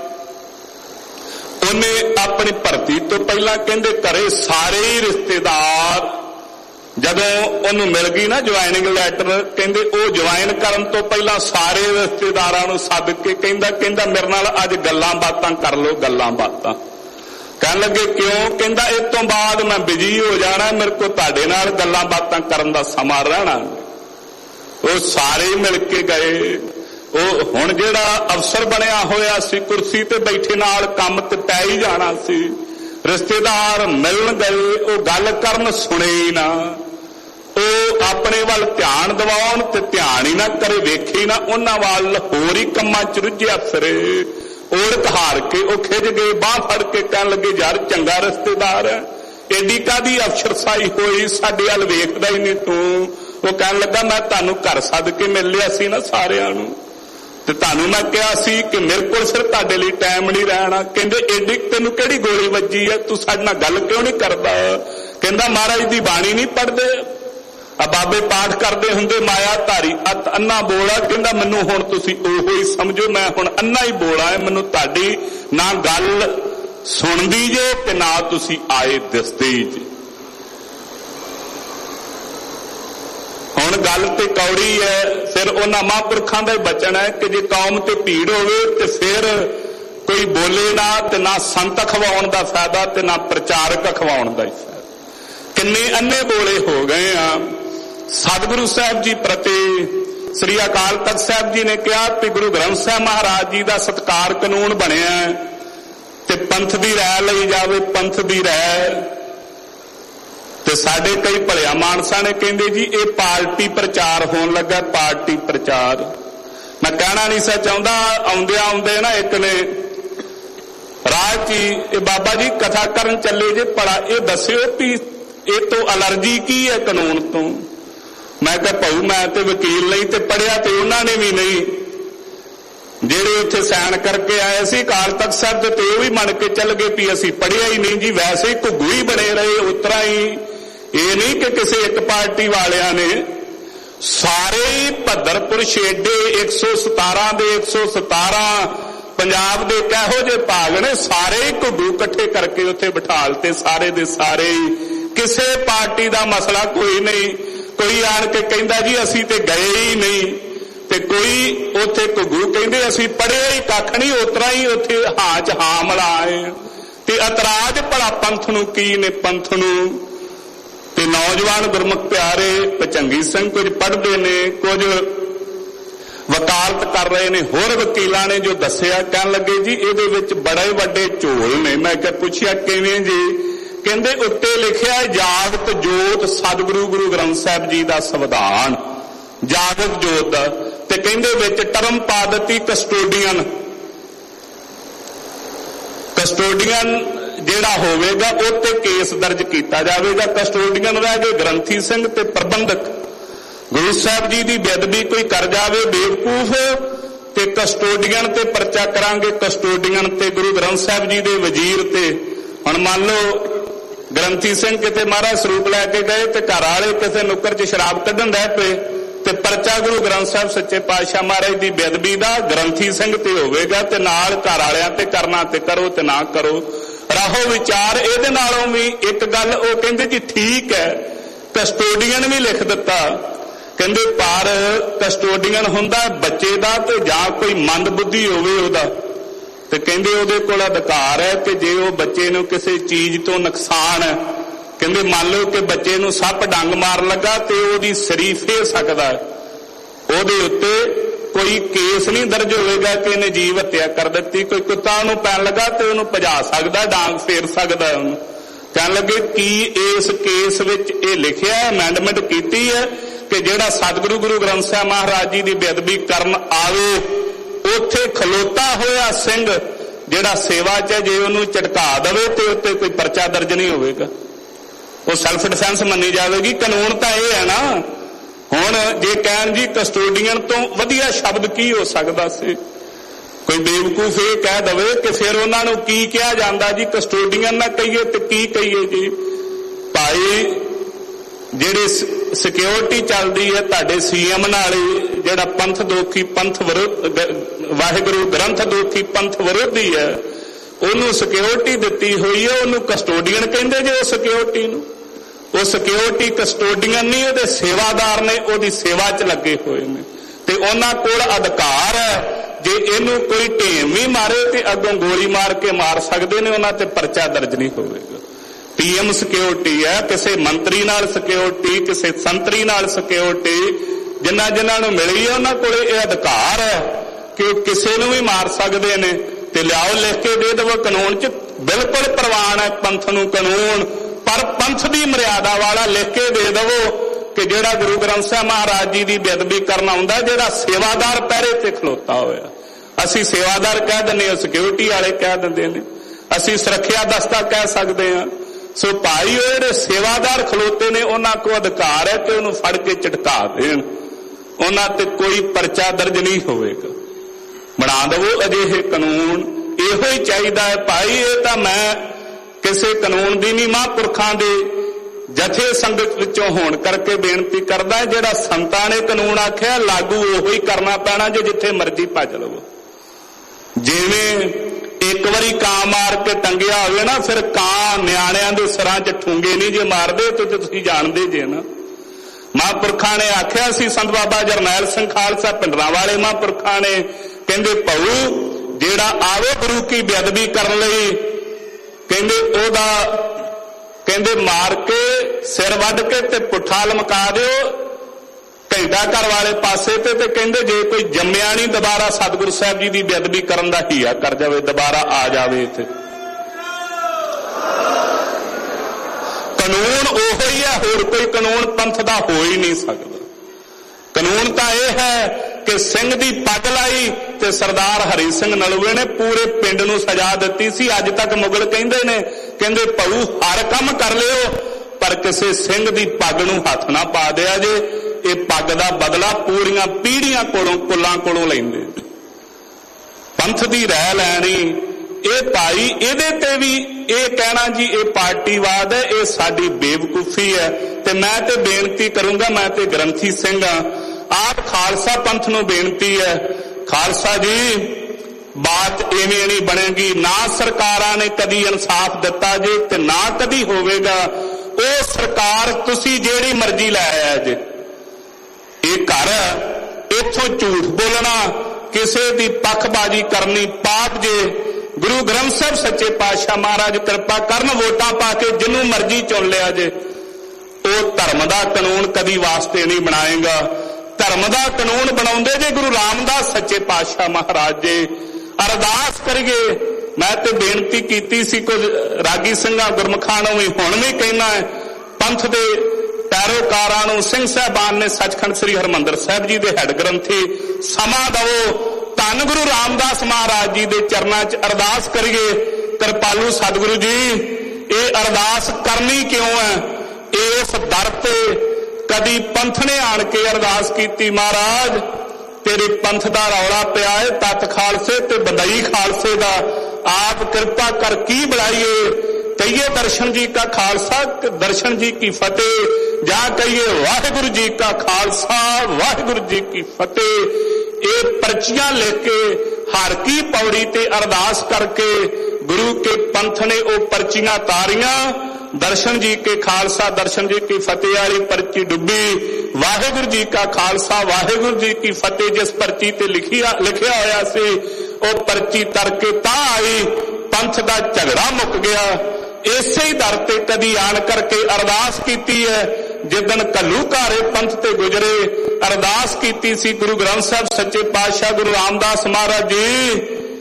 ਉਹਨੇ ਆਪਣੀ ਭਰਤੀ ਤੋਂ ਪਹਿਲਾਂ ਕਹਿੰਦੇ ਘਰੇ ਸਾਰੇ ਹੀ ਰਿਸ਼ਤੇਦਾਰ, ਜਦੋਂ ਉਹਨੂੰ ਮਿਲ ਗਈ ਨਾ ਜੁਆਇਨਿੰਗ ਲੈਟਰ, ਕਹਿੰਦੇ ਉਹ ਜੁਆਇਨ ਕਰਨ ਤੋਂ ਪਹਿਲਾਂ ਸਾਰੇ ਰਿਸ਼ਤੇਦਾਰਾਂ ਨੂੰ ਸੱਦ ਕੇ ਕਹਿੰਦਾ ਕਹਿੰਦਾ ਮੇਰੇ ਨਾਲ ਅੱਜ ਗੱਲਾਂ ਬਾਤਾਂ ਕਰ ਲਓ, ਗੱਲਾਂ ਬਾਤਾਂ। ਕਹਿਣ ਲੱਗੇ ਕਿਉਂ? ਕਹਿੰਦਾ ਇਸ ਤੋਂ ਬਾਅਦ ਮੈਂ ਬਿਜੀ ਹੋ ਜਾਣਾ, ਮੇਰੇ ਕੋਲ ਤੁਹਾਡੇ ਨਾਲ ਗੱਲਾਂ ਬਾਤਾਂ ਕਰਨ ਦਾ ਸਮਾਂ ਰਹਿਣਾ। ਉਹ ਸਾਰੇ ਮਿਲ ਕੇ ਗਏ। ਉਹ ਹੁਣ ਜਿਹੜਾ ਅਫਸਰ ਬਣਿਆ ਹੋਇਆ ਸੀ, ਕੁਰਸੀ ਤੇ ਬੈਠੇ, ਨਾਲ ਕੰਮ ਤੇ ਪੈ ਹੀ ਜਾਣਾ ਸੀ। ਰਿਸ਼ਤੇਦਾਰ ਮਿਲਣ ਗਏ, ਉਹ ਗੱਲ ਕਰਨ ਸੁਣੇ ਹੀ ਨਾ, ਉਹ ਆਪਣੇ ਵੱਲ ਧਿਆਨ ਦਿਵਾਉਣ ਤੇ ਧਿਆਨ ਹੀ ਨਾ ਕਰੇ, ਵੇਖੇ ਹੀ ਨਾ, ਉਹਨਾਂ ਵੱਲ ਹੋਰ ਹੀ ਕੰਮਾਂ ਚ ਰੁੱਝਿਆ ਫਿਰੇ। ਔੜਕ ਹਾਰ ਕੇ ਉਹ ਖਿੱਚ ਗਏ, ਬਾਂਹ ਫੜ ਕੇ ਕਹਿਣ ਲੱਗੇ ਯਾਰ ਚੰਗਾ ਰਿਸ਼ਤੇਦਾਰ ਹੈ, ਏਡੀ ਕਾਦੀ ਅਫਸਰਸਾਈ ਹੋਈ, ਸਾਡੇ ਵੱਲ ਵੇਖਦਾ ਹੀ ਨਹੀਂ ਤੂੰ। ਉਹ ਕਹਿਣ ਲੱਗਾ ਮੈਂ ਤੁਹਾਨੂੰ ਘਰ ਸੱਦ ਕੇ ਮਿਲ ਲਿਆ ਸੀ ਨਾ ਸਾਰਿਆਂ ਨੂੰ, ਤੇ ਤੁਹਾਨੂੰ ਮੈਂ ਕਿਹਾ ਸੀ ਕਿ ਮੇਰੇ ਕੋਲ ਸਿਰਫ ਤੁਹਾਡੇ ਲਈ ਟਾਈਮ ਨਹੀਂ ਰਹਿਣਾ। ਕਹਿੰਦੇ ਏਡੀ ਤੈਨੂੰ ਕਿਹੜੀ ਗੋਲੀ ਵੱਜੀ ਹੈ, ਤੂੰ ਸਾਡੇ ਨਾਲ ਗੱਲ ਕਿਉਂ ਨਹੀਂ ਕਰਦਾ? ਕਹਿੰਦਾ ਮਹਾਰਾਜ ਦੀ ਬਾਣੀ ਨਹੀਂ ਪੜ੍ਹਦੇ, ਆ ਬਾਬੇ ਪਾਠ ਕਰਦੇ ਹੁੰਦੇ, ਮਾਇਆ ਧਾਰੀ ਅਤ ਅੰਨਾ ਬੋਲਾ। ਕਹਿੰਦਾ ਮੈਨੂੰ ਹੁਣ ਤੁਸੀਂ ਉਹੋ ਹੀ ਸਮਝੋ, ਮੈਂ ਹੁਣ ਅੰਨਾ ਹੀ ਬੋਲਾ ਹੈ, ਮੈਨੂੰ ਤੁਹਾਡੀ ਨਾ ਗੱਲ ਸੁਣਦੀ ਜੇ ਤੇ ਨਾ ਤੁਸੀਂ ਆਏ ਦਿਸਦੇ ਜੇ। ਹੁਣ ਗੱਲ ਤੇ ਕੌੜੀ ਹੈ। ਫਿਰ ਉਹਨਾਂ ਮਹਾਂਪੁਰਖਾਂ ਦਾ ਹੀ ਬਚਨ ਹੈ ਕਿ ਜੇ ਕੌਮ ਤੇ ਭੀੜ ਹੋਵੇ ਤੇ ਫਿਰ ਕੋਈ ਬੋਲੇ ਨਾ, ਤੇ ਨਾ ਸੰਤ ਅਖਵਾਉਣ ਦਾ ਫਾਇਦਾ ਤੇ ਨਾ ਪ੍ਰਚਾਰਕ ਅਖਵਾਉਣ ਦਾ ਹੀ ਫਾਇਦਾ। ਕਿੰਨੇ ਅੰਨੇ ਬੋਲੇ ਹੋ ਗਏ ਆ। ਸਤਿਗੁਰੂ ਸਾਹਿਬ ਜੀ ਪ੍ਰਤੀ ਸ੍ਰੀ ਅਕਾਲ ਤਖਤ ਸਾਹਿਬ ਜੀ ਨੇ ਕਿਹਾ ਕਿ ਗੁਰੂ ਗ੍ਰੰਥ ਸਾਹਿਬ ਮਹਾਰਾਜ ਜੀ ਦਾ ਸਤਕਾਰ ਕਾਨੂੰਨ ਬਣਿਆ ਤੇ ਪੰਥ ਦੀ ਰਾਇ ਲਈ ਜਾਵੇ, ਪੰਥ ਦੀ ਰਾਇ। ਤੇ ਸਾਡੇ ਕਈ ਭਲਿਆ ਮਾਨਸਾਂ ਨੇ ਕਹਿੰਦੇ ਜੀ ਇਹ ਪਾਰਟੀ ਪ੍ਰਚਾਰ ਹੋਣ ਲੱਗਾ, ਪਾਰਟੀ ਪ੍ਰਚਾਰ। ਮੈਂ ਕਹਿਣਾ ਨਹੀਂ ਸਾ ਚਾਹੁੰਦਾ, ਆਉਂਦਿਆਂ ਆਉਂਦੇ ਨਾ ਇੱਕ ਨੇ ਰਾਜ ਜੀ ਇਹ ਬਾਬਾ ਜੀ ਕਥਾ ਕਰਨ ਚੱਲੇ ਜੇ, ਭਲਾ ਇਹ ਦੱਸਿਓ ਵੀ ਇਹ ਤੋਂ ਅਲਰਜੀ ਕੀ ਹੈ ਕਾਨੂੰਨ ਤੋਂ। ਮੈਂ ਕਿਹਾ ਭਾਊ ਮੈਂ ਤੇ ਵਕੀਲ ਨਹੀਂ ਤੇ ਪੜ੍ਹਿਆ ਤੇ ਉਹਨਾਂ ਨੇ ਵੀ ਨਹੀਂ। ਜਿਹੜੇ ਉੱਥੇ ਸਾਈਨ ਕਰਕੇ ਆਏ ਸੀ ਅਕਾਲ ਤਖਤ ਸਾਹਿਬ ਦੇ, ਤੇ ਉਹ ਵੀ ਮੰਨ ਕੇ ਚੱਲ ਗਏ ਵੀ ਅਸੀਂ ਪੜ੍ਹਿਆ ਹੀ ਨਹੀਂ ਜੀ, ਵੈਸੇ ਹੀ ਘੁੱਗੂ ਹੀ ਬਣੇ ਰਹੇ ਉਤਰਾ ਹੀ। ਇਹ ਨਹੀਂ ਕਿ ਕਿਸੇ ਇੱਕ ਪਾਰਟੀ ਵਾਲਿਆਂ ਨੇ, ਸਾਰੇ ਹੀ ਭੱਦਰਪੁਰ ਛੇਡੇ ਇੱਕ ਸੌ ਸਤਾਰਾਂ ਦੇ ਇੱਕ ਸੌ ਸਤਾਰਾਂ ਪੰਜਾਬ ਦੇ ਕਿਹੋ ਜਿਹੇ ਭਾਗ ਨੇ, ਸਾਰੇ ਹੀ ਘੁੱਗੂ ਇਕੱਠੇ ਕਰਕੇ ਉੱਥੇ ਬਿਠਾਲ ਤੇ ਸਾਰੇ ਦੇ ਸਾਰੇ ਕਿਸੇ ਪਾਰਟੀ ਦਾ ਮਸਲਾ ਕੋਈ ਨਹੀਂ। ਕੋਈ ਆਣ ਕੇ ਕਹਿੰਦਾ ਜੀ ਅਸੀਂ ਤੇ ਗਏ ਹੀ ਨਹੀਂ, ਤੇ ਕੋਈ ਉੱਥੇ ਘੁੱਗੂ ਕਹਿੰਦੇ ਅਸੀਂ ਪੜ੍ਹਿਆ ਹੀ ਕੱਖ ਨਹੀਂ, ਉਤਰਾ ਹੀ ਉੱਥੇ ਹਾਂ ਚ ਹਾਂ ਮਿਲਾ ਆਏ। ਤੇ ਇਤਰਾਜ਼ ਭਲਾ ਪੰਥ ਨੂੰ ਕੀ ਨੇ, ਪੰਥ ਨੂੰ। ਤੇ ਨੌਜਵਾਨ ਗੁਰਮੁਖ ਪਿਆਰੇ ਭਚੰਗੀ ਸਿੰਘ ਕੁਝ ਪੜ੍ਹਦੇ ਨੇ, ਕੁਝ ਵਕਾਲਤ ਕਰ ਰਹੇ ਨੇ, ਹੋਰ ਵਕੀਲਾਂ ਨੇ ਜੋ ਦੱਸਿਆ, ਕਹਿਣ ਲੱਗੇ ਜੀ ਇਹਦੇ ਵਿੱਚ ਬੜੇ ਵੱਡੇ ਝੋਲ ਨੇ। ਮੈਂ ਕਿਹਾ ਪੁੱਛਿਆ ਕਿਵੇਂ ਜੀ? ਕਹਿੰਦੇ ਉੱਤੇ ਲਿਖਿਆ ਜਾਗਤ ਜੋਤ ਸਤਿਗੁਰੂ ਗੁਰੂ ਗ੍ਰੰਥ ਸਾਹਿਬ ਜੀ ਦਾ ਸੰਵਿਧਾਨ, ਜਾਗਤ ਜੋਤ ਦਾ। ਤੇ ਕਹਿੰਦੇ ਵਿੱਚ ਟਰਮ ਪਾ ਦਿੱਤੀ ਕਸਟੋਡੀਅਨ। ਕਸਟੋਡੀਅਨ ਜਿਹੜਾ ਹੋਵੇਗਾ ਉਹ ਤੇ ਕੇਸ ਦਰਜ ਕੀਤਾ ਜਾਵੇਗਾ। ਕਸਟੋਡੀਅਨ ਰਹਿ ਗਏ ਗ੍ਰੰਥੀ ਸਿੰਘ ਤੇ ਪ੍ਰਬੰਧਕ। ਗੁਰੂ ਸਾਹਿਬ ਜੀ ਦੀ ਬੇਅਦਬੀ ਕੋਈ ਕਰ ਜਾਵੇ ਬੇਵਕੂਫ, ਤੇ ਕਸਟੋਡੀਅਨ ਤੇ ਪਰਚਾ ਕਰਾਂਗੇ, ਕਸਟੋਡੀਅਨ ਤੇ ਗੁਰੂ ਗ੍ਰੰਥ ਸਾਹਿਬ ਜੀ ਦੇ ਵਜ਼ੀਰ ਤੇ। ਹੁਣ ਮੰਨ ਲਓ ਗ੍ਰੰਥੀ ਸਿੰਘ ਕਿਤੇ ਮਹਾਰਾਜ ਸਰੂਪ ਲੈ ਕੇ ਗਏ ਤੇ ਘਰ ਵਾਲੇ ਕਿਸੇ ਨੁੱਕਰ 'ਚ ਸ਼ਰਾਬ ਕੱਢਣ ਰਹਿ ਪਏ, ਤੇ ਪਰਚਾ ਗੁਰੂ ਗ੍ਰੰਥ ਸਾਹਿਬ ਸੱਚੇ ਪਾਤਸ਼ਾਹ ਮਹਾਰਾਜ ਦੀ ਬੇਅਦਬੀ ਦਾ ਗ੍ਰੰਥੀ ਸਿੰਘ ਤੇ ਹੋਵੇਗਾ, ਤੇ ਨਾਲ ਘਰ ਵਾਲਿਆਂ ਤੇ ਕਰਨਾ ਤੇ ਕਰੋ ਤੇ ਨਾ ਕਰੋ। ਰਾਹੋ ਵਿਚਾਰ ਇਹਦੇ ਨਾਲੋਂ ਵੀ ਇੱਕ ਗੱਲ ਉਹ ਕਹਿੰਦੇ ਜੀ ਠੀਕ ਹੈ, ਕਸਟੋਡੀਅਨ ਵੀ ਲਿਖ ਦਿੱਤਾ। ਕਹਿੰਦੇ ਪਰ ਕਸਟੋਡੀਅਨ ਹੁੰਦਾ ਬੱਚੇ ਦਾ, ਤੇ ਜਾਂ ਕੋਈ ਮੰਦ ਬੁੱਧੀ ਹੋਵੇ ਉਹਦਾ, ਤੇ ਕਹਿੰਦੇ ਉਹਦੇ ਕੋਲ ਅਧਿਕਾਰ ਹੈ ਕਿ ਜੇ ਉਹ ਬੱਚੇ ਨੂੰ ਕਿਸੇ ਚੀਜ਼ ਤੋਂ ਨੁਕਸਾਨ ਹੈ, ਕਹਿੰਦੇ ਮੰਨ ਲਓ ਕਿ ਬੱਚੇ ਨੂੰ ਸੱਪ ਡੰਗ ਮਾਰਨ ਲੱਗਾ ਤੇ ਉਹਦੀ ਸਰੀ ਫੇਰ ਸਕਦਾ, ਉਹਦੇ ਉੱਤੇ ਕੋਈ ਕੇਸ ਨਹੀਂ ਦਰਜ ਹੋਵੇਗਾ ਕਿ ਇਹਨੇ ਜੀਵ ਹੱਤਿਆ ਕਰ ਦਿੱਤੀ। ਕੋਈ ਕੁੱਤਾ ਉਹਨੂੰ ਪੈਣ ਲੱਗਾ ਤੇ ਉਹਨੂੰ ਭਜਾ ਸਕਦਾ, ਡਾਂਗ ਫੇਰ ਸਕਦਾ ਉਹਨੂੰ। ਕਹਿਣ ਲੱਗੇ ਕੀ ਇਸ ਕੇਸ ਵਿੱਚ ਇਹ ਲਿਖਿਆ, ਅਮੈਂਡਮੈਂਟ ਕੀਤੀ ਹੈ ਕਿ ਜਿਹੜਾ ਸਤਿਗੁਰੂ ਗੁਰੂ ਗ੍ਰੰਥ ਸਾਹਿਬ ਮਹਾਰਾਜ ਜੀ ਦੀ ਬੇਅਦਬੀ ਕਰਨ ਆਵੇ, ਉੱਥੇ ਖਲੋਤਾ ਹੋਇਆ ਸਿੰਘ ਜਿਹੜਾ ਸੇਵਾ 'ਚ ਜੇ ਉਹਨੂੰ ਝਟਕਾ ਦੇਵੇ ਤੇ ਉੱਤੇ ਕੋਈ ਪਰਚਾ ਦਰਜ ਨਹੀਂ ਹੋਵੇਗਾ, ਉਹ ਸੈਲਫ ਡਿਫੈਂਸ ਮੰਨੀ ਜਾਵੇਗੀ। ਕਾਨੂੰਨ ਤਾਂ ਇਹ ਹੈ ਨਾ। ਹੁਣ ਜੇ ਕਹਿਣ ਜੀ ਕਸਟੋਡੀਅਨ ਤੋਂ ਵਧੀਆ ਸ਼ਬਦ ਕੀ ਹੋ ਸਕਦਾ ਸੀ? ਕੋਈ ਬੇਵਕੂਫ ਇਹ ਕਹਿ ਦਵੇ ਕਿ ਫਿਰ ਉਹਨਾਂ ਨੂੰ ਕੀ ਕਿਹਾ ਜਾਂਦਾ ਜੀ? ਕਸਟੋਡੀਅਨ ਨਾ ਕਹੀਏ ਤੇ ਕੀ ਕਹੀਏ ਜੀ? ਭਾਈ ਜਿਹੜੀ ਸਿਕਿਉਰਿਟੀ ਚੱਲਦੀ ਹੈ ਤੁਹਾਡੇ ਸੀਐਮ ਨਾਲ, ਜਿਹੜਾ ਪੰਥ ਦੋਖੀ ਪੰਥ ਵਿਰੋਧ ਵਾਹਿਗੁਰੂ ਗ੍ਰੰਥ ਦੋਖੀ ਪੰਥ ਵਿਰੋਧੀ ਹੈ, ਉਹਨੂੰ ਸਿਕਿਉਰਿਟੀ ਦਿੱਤੀ ਹੋਈ ਹੈ, ਉਹਨੂੰ ਕਸਟੋਡੀਅਨ ਕਹਿੰਦੇ ਜੇ ਉਹ ਸਿਕਿਉਰਿਟੀ ਨੂੰ। ਉਹ ਸਿਕਿਉਰਿਟੀ ਕਸਟੋਡੀਅਨ ਨਹੀਂ, ਉਹਦੇ ਸੇਵਾਦਾਰ ਨੇ, ਉਹਦੀ ਸੇਵਾ 'ਚ ਲੱਗੇ ਹੋਏ ਨੇ, ਤੇ ਉਹਨਾਂ ਕੋਲ ਅਧਿਕਾਰ ਹੈ ਜੇ ਇਹਨੂੰ ਕੋਈ ਢੇਮ ਵੀ ਮਾਰੇ ਤੇ ਅੱਗੋਂ ਗੋਲੀ ਮਾਰ ਕੇ ਮਾਰ ਸਕਦੇ ਨੇ, ਉਹਨਾਂ ਤੇ ਪਰਚਾ ਦਰਜ ਨਹੀਂ ਹੋਵੇਗਾ। ਪੀਐਮ ਸਿਕਿਉਰਿਟੀ ਹੈ, ਕਿਸੇ ਮੰਤਰੀ ਨਾਲ ਸਿਕਿਉਰਿਟੀ, ਕਿਸੇ ਸੰਤਰੀ ਨਾਲ ਸਿਕਿਉਰਿਟੀ, ਜਿਨ੍ਹਾਂ ਜਿਨ੍ਹਾਂ ਨੂੰ ਮਿਲੀ ਹੈ ਉਹਨਾਂ ਕੋਲ ਇਹ ਅਧਿਕਾਰ ਹੈ ਕਿ ਉਹ ਕਿਸੇ ਨੂੰ ਵੀ ਮਾਰ ਸਕਦੇ ਨੇ। ਤੇ ਲਿਆਓ ਲਿਖ ਕੇ ਦੇ ਦੇਵੋ, ਕਾਨੂੰਨ 'ਚ ਬਿਲਕੁਲ ਪ੍ਰਵਾਨ ਹੈ ਪੰਥ ਨੂੰ ਕਾਨੂੰਨ, ਪਰ ਪੰਥ ਦੀ ਮਰਿਆਦਾ ਵਾਲਾ ਲਿਖ ਕੇ ਦੇ ਦੇਵੋ ਕਿ ਜਿਹੜਾ ਗੁਰੂ ਗ੍ਰੰਥ ਸਾਹਿਬ ਮਹਾਰਾਜ ਜੀ ਦੀ ਬੇਅਦਬੀ ਕਰਨ ਆਉਂਦਾ, ਜਿਹੜਾ ਸੇਵਾਦਾਰ ਪਹਿਰੇ ਤੇ ਖਲੋਤਾ ਹੋਇਆ। ਅਸੀਂ ਸੇਵਾਦਾਰ ਕਹਿ ਦਿੰਦੇ ਹਾਂ, ਸਿਕਿਉਰਿਟੀ ਵਾਲੇ ਕਹਿ ਦਿੰਦੇ ਨੇ, ਅਸੀਂ ਸੁਰੱਖਿਆ ਦਸਤਾ ਕਹਿ ਸਕਦੇ ਹਾਂ। ਸੋ ਭਾਈ ਉਹ ਜਿਹੜੇ ਸੇਵਾਦਾਰ ਖਲੋਤੇ ਨੇ ਉਹਨਾਂ ਕੋਲ ਅਧਿਕਾਰ ਹੈ ਕਿ ਉਹਨੂੰ ਫੜ ਕੇ ਝਟਕਾ ਦੇਣ, ਉਹਨਾਂ ਤੇ ਕੋਈ ਪਰਚਾ ਦਰਜ ਨਹੀਂ ਹੋਵੇਗਾ। ਬਣਾ ਦੇਵੋ ਅਜਿਹੇ ਕਾਨੂੰਨ, ਇਹੋ ਹੀ ਚਾਹੀਦਾ ਹੈ ਭਾਈ। ਇਹ ਤਾਂ ਮੈਂ ਕਿਸੇ ਕਾਨੂੰਨ ਦੀ ਨਹੀਂ, ਮਹਾਂਪੁਰਖਾਂ ਦੇ ਜਥੇ ਸੰਗਤ ਵਿੱਚੋਂ ਹੋਣ ਕਰਕੇ ਬੇਨਤੀ ਕਰਦਾ, ਜਿਹੜਾ ਸੰਤਾਂ ਨੇ ਕਾਨੂੰਨ ਆਖਿਆ ਲਾਗੂ ਉਹੋ ਹੀ ਕਰਨਾ ਪੈਣਾ ਜੇ ਜਿੱਥੇ ਮਰਜ਼ੀ ਭੱਜ ਲਵੋ। ਜਿਵੇਂ ਇੱਕ ਵਾਰੀ ਕਾਂ ਮਾਰ ਕੇ ਟੰਗਿਆ ਹੋਵੇ ਨਾ, ਫਿਰ ਕਾਂ ਨਿਆਣਿਆਂ ਦੇ ਸਿਰਾਂ 'ਚ ਠੂੰਗੇ ਨਹੀਂ ਜੇ ਮਾਰਦੇ, ਤੇ ਤੁਸੀਂ ਜਾਣਦੇ ਜੇ ਨਾ। ਮਹਾਂਪੁਰਖਾਂ ਨੇ ਆਖਿਆ ਸੀ, ਸੰਤ ਬਾਬਾ ਜਰਨੈਲ ਸਿੰਘ ਖਾਲਸਾ ਪਿੰਡਰਾਂ ਵਾਲੇ ਮਹਾਂਪੁਰਖਾਂ ਨੇ ਕਹਿੰਦੇ ਭਾਊ ਜਿਹੜਾ ਆਵੇ ਗੁਰੂ ਕੀ ਬੇਅਦਬੀ ਕਰਨ ਲਈ, ਕਹਿੰਦੇ ਉਹਦਾ ਕਹਿੰਦੇ ਮਾਰ ਕੇ ਸਿਰ ਵੱਢ ਕੇ ਤੇ ਪੁੱਠਾ ਲਮਕਾ ਦਿਓ ਘੰਟਾ ਘਰ ਵਾਲੇ ਪਾਸੇ ਤੇ, ਤੇ ਕਹਿੰਦੇ ਜੇ ਕੋਈ ਜੰਮਿਆ ਨਹੀਂ ਦੁਬਾਰਾ ਸਤਿਗੁਰੂ ਸਾਹਿਬ ਜੀ ਦੀ ਬੇਅਦਬੀ ਕਰਨ ਦਾ ਹੀਆ ਕਰ ਜਾਵੇ, ਦੁਬਾਰਾ ਆ ਜਾਵੇ ਇੱਥੇ। ਕਾਨੂੰਨ ਉਹੋ ਹੀ ਹੈ, ਹੋਰ ਕੋਈ ਕਾਨੂੰਨ ਪੰਥ ਦਾ ਹੋ ਹੀ ਨਹੀਂ ਸਕਦਾ। ਕਾਨੂੰਨ ਤਾਂ ਇਹ ਹੈ ਕਿ ਸਿੰਘ ਦੀ ਪੱਗ ਲਾਈ ਤੇ ਸਰਦਾਰ ਹਰੀ ਸਿੰਘ ਨਲੂਏ ਨੇ ਪੂਰੇ ਪਿੰਡ ਨੂੰ ਸਜ਼ਾ ਦਿੱਤੀ ਸੀ। ਅੱਜ ਤੱਕ ਮੁਗਲ ਕਹਿੰਦੇ ਨੇ, ਕਹਿੰਦੇ ਭਾਊ ਹਰ ਕੰਮ ਕਰ ਲਿਓ ਪਰ ਕਿਸੇ ਸਿੰਘ ਦੀ ਪੱਗ ਨੂੰ ਹੱਥ ਨਾ ਪਾ ਦਿਆ ਜੇ। ਇਹ ਪੱਗ ਦਾ ਬਦਲਾ ਪੂਰੀਆਂ ਪੀੜ੍ਹੀਆਂ ਕੋਲੋਂ ਕੁੱਲਾਂ ਕੋਲੋਂ ਲੈਂਦੇ। ਪੰਥ ਦੀ ਰਹਿ ਲੈਣੀ ਇਹ ਭਾਈ, ਇਹਦੇ ਤੇ ਵੀ ਇਹ ਕਹਿਣਾ ਜੀ ਇਹ ਪਾਰਟੀਵਾਦ ਹੈ, ਇਹ ਸਾਡੀ ਬੇਵਕੂਫੀ ਹੈ। ਤੇ ਮੈਂ ਤੇ ਬੇਨਤੀ ਕਰੂੰਗਾ, ਮੈਂ ਤੇ ਗ੍ਰੰਥੀ ਸਿੰਘ ਹਾਂ, ਆਪ ਖਾਲਸਾ ਪੰਥ ਨੂੰ ਬੇਨਤੀ ਹੈ, ਖਾਲਸਾ ਜੀ ਬਾਤ ਐਵੇਂ ਨਹੀਂ ਬਣੇਗੀ। ਨਾ ਸਰਕਾਰਾਂ ਨੇ ਕਦੀ ਇਨਸਾਫ ਦਿੱਤਾ ਜੇ ਤੇ ਨਾ ਕਦੀ ਹੋਵੇਗਾ। ਉਹ ਸਰਕਾਰ ਤੁਸੀਂ ਜਿਹੜੀ ਮਰਜ਼ੀ ਲੈ ਆਇਆ ਜੇ, ਇਹ ਘਰ ਇੱਥੋਂ ਝੂਠ ਬੋਲਣਾ, ਕਿਸੇ ਦੀ ਪੱਖਬਾਜ਼ੀ ਕਰਨੀ ਪਾਪ ਜੇ। ਗੁਰੂ ਗ੍ਰੰਥ ਸਾਹਿਬ ਸੱਚੇ ਪਾਤਸ਼ਾਹ ਮਹਾਰਾਜ ਕਿਰਪਾ ਕਰਨ, ਵੋਟਾਂ ਪਾ ਕੇ ਜਿਹਨੂੰ ਮਰਜ਼ੀ ਚੁਣ ਲਿਆ ਜੇ, ਉਹ ਧਰਮ ਦਾ ਕਾਨੂੰਨ ਕਦੀ ਵਾਸਤੇ ਨਹੀਂ ਬਣਾਏਗਾ। ਧਰਮ ਦਾ ਕਾਨੂੰਨ ਬਣਾਉਂਦੇ ਜੇ ਗੁਰੂ ਰਾਮਦਾਸ ਸੱਚੇ ਪਾਤਸ਼ਾਹ ਮਹਾਰਾਜ ਜੀ। ਅਰਦਾਸ ਕਰੀਏ, ਮੈਂ ਤੇ ਬੇਨਤੀ ਕੀਤੀ ਸੀ ਕੁਝ ਰਾਗੀ ਸਿੰਘਾਂ ਗੁਰਮੁਖਾਂ ਨੂੰ ਵੀ, ਹੁਣ ਵੀ ਕਹਿਣਾ ਹੈ, ਪੰਥ ਦੇ ਪੈਰੋਕਾਰਾਂ ਨੂੰ, ਸਿੰਘ ਸਾਹਿਬਾਨ ਨੇ ਸੱਚਖੰਡ ਸ੍ਰੀ ਹਰਿਮੰਦਰ ਸਾਹਿਬ ਜੀ ਦੇ ਹੈਡ ਗ੍ਰੰਥੀ ਸਮਾਂ ਦਵੋ, ਧੰਨ ਗੁਰੂ ਰਾਮਦਾਸ ਮਹਾਰਾਜ ਜੀ ਦੇ ਚਰਨਾਂ 'ਚ ਅਰਦਾਸ ਕਰੀਏ। ਕਿਰਪਾਲੂ ਸਤਿਗੁਰੂ ਜੀ, ਇਹ ਅਰਦਾਸ ਕਰਨੀ ਕਿਉਂ ਹੈ? ਇਸ ਦਰ ਤੇ ਕਦੀ ਪੰਥ ਨੇ ਆਣ ਕੇ ਅਰਦਾਸ ਕੀਤੀ, ਮਹਾਰਾਜ ਤੇਰੇ ਪੰਥ ਦਾ ਰੌਲਾ ਪਿਆ ਹੈ, ਤਤ ਖਾਲਸੇ ਤੇ ਬੰਦਈ ਖਾਲਸੇ ਦਾ, ਆਪ ਕਿਰਪਾ ਕਰ ਕੀ ਬੁਲਾਈਏ? ਕਹੀਏ ਦਰਸ਼ਨ ਜੀ ਕਾ ਖਾਲਸਾ, ਦਰਸ਼ਨ ਜੀ ਕੀ ਫਤਿਹ, ਜਾਂ ਕਹੀਏ ਵਾਹਿਗੁਰੂ ਜੀ ਕਾ ਖਾਲਸਾ, ਵਾਹਿਗੁਰੂ ਜੀ ਕੀ ਫਤਿਹ। ਇਹ ਪਰਚੀਆਂ ਲਿਖ ਕੇ ਹਰ ਕੀ ਪੌੜੀ ਤੇ ਅਰਦਾਸ ਕਰਕੇ ਗੁਰੂ ਕੇ ਪੰਥ ਨੇ ਉਹ ਪਰਚੀਆਂ ਤਾਰੀਆਂ, ਦਰਸ਼ਨ ਜੀ ਕੇ ਖਾਲਸਾ, ਦਰਸ਼ਨ ਜੀ ਕੀ ਫਤਿਹ ਵਾਲੀ ਪਰਚੀ ਡੁੱਬੀ। ਵਾਹਿਗੁਰੂ ਜੀ ਕਾ ਖਾਲਸਾ, ਵਾਹਿਗੁਰੂ ਜੀ ਕੀ ਫਤਿਹ ਜਿਸ ਪਰਚੀ ਤੇ ਲਿਖਿਆ ਲਿਖਿਆ ਹੋਇਆ ਸੀ, ਉਹ ਪਰਚੀ ਤਰ ਕੇ ਤਾਂ ਆਈ, ਪੰਥ ਦਾ ਝਗੜਾ ਮੁੱਕ ਗਿਆ। ਇਸੇ ਹੀ ਦਰ ਤੇ ਕਦੀ ਆਣ ਕਰਕੇ ਅਰਦਾਸ ਕੀਤੀ ਹੈ, ਜਿੱਦਣ ਘੱਲੂਘਾਰੇ ਪੰਥ ਤੇ ਗੁਜਰੇ, ਅਰਦਾਸ ਕੀਤੀ ਸੀ ਗੁਰੂ ਗ੍ਰੰਥ ਸਾਹਿਬ ਸੱਚੇ ਪਾਤਸ਼ਾਹ ਗੁਰੂ ਰਾਮਦਾਸ ਮਹਾਰਾਜ ਜੀ,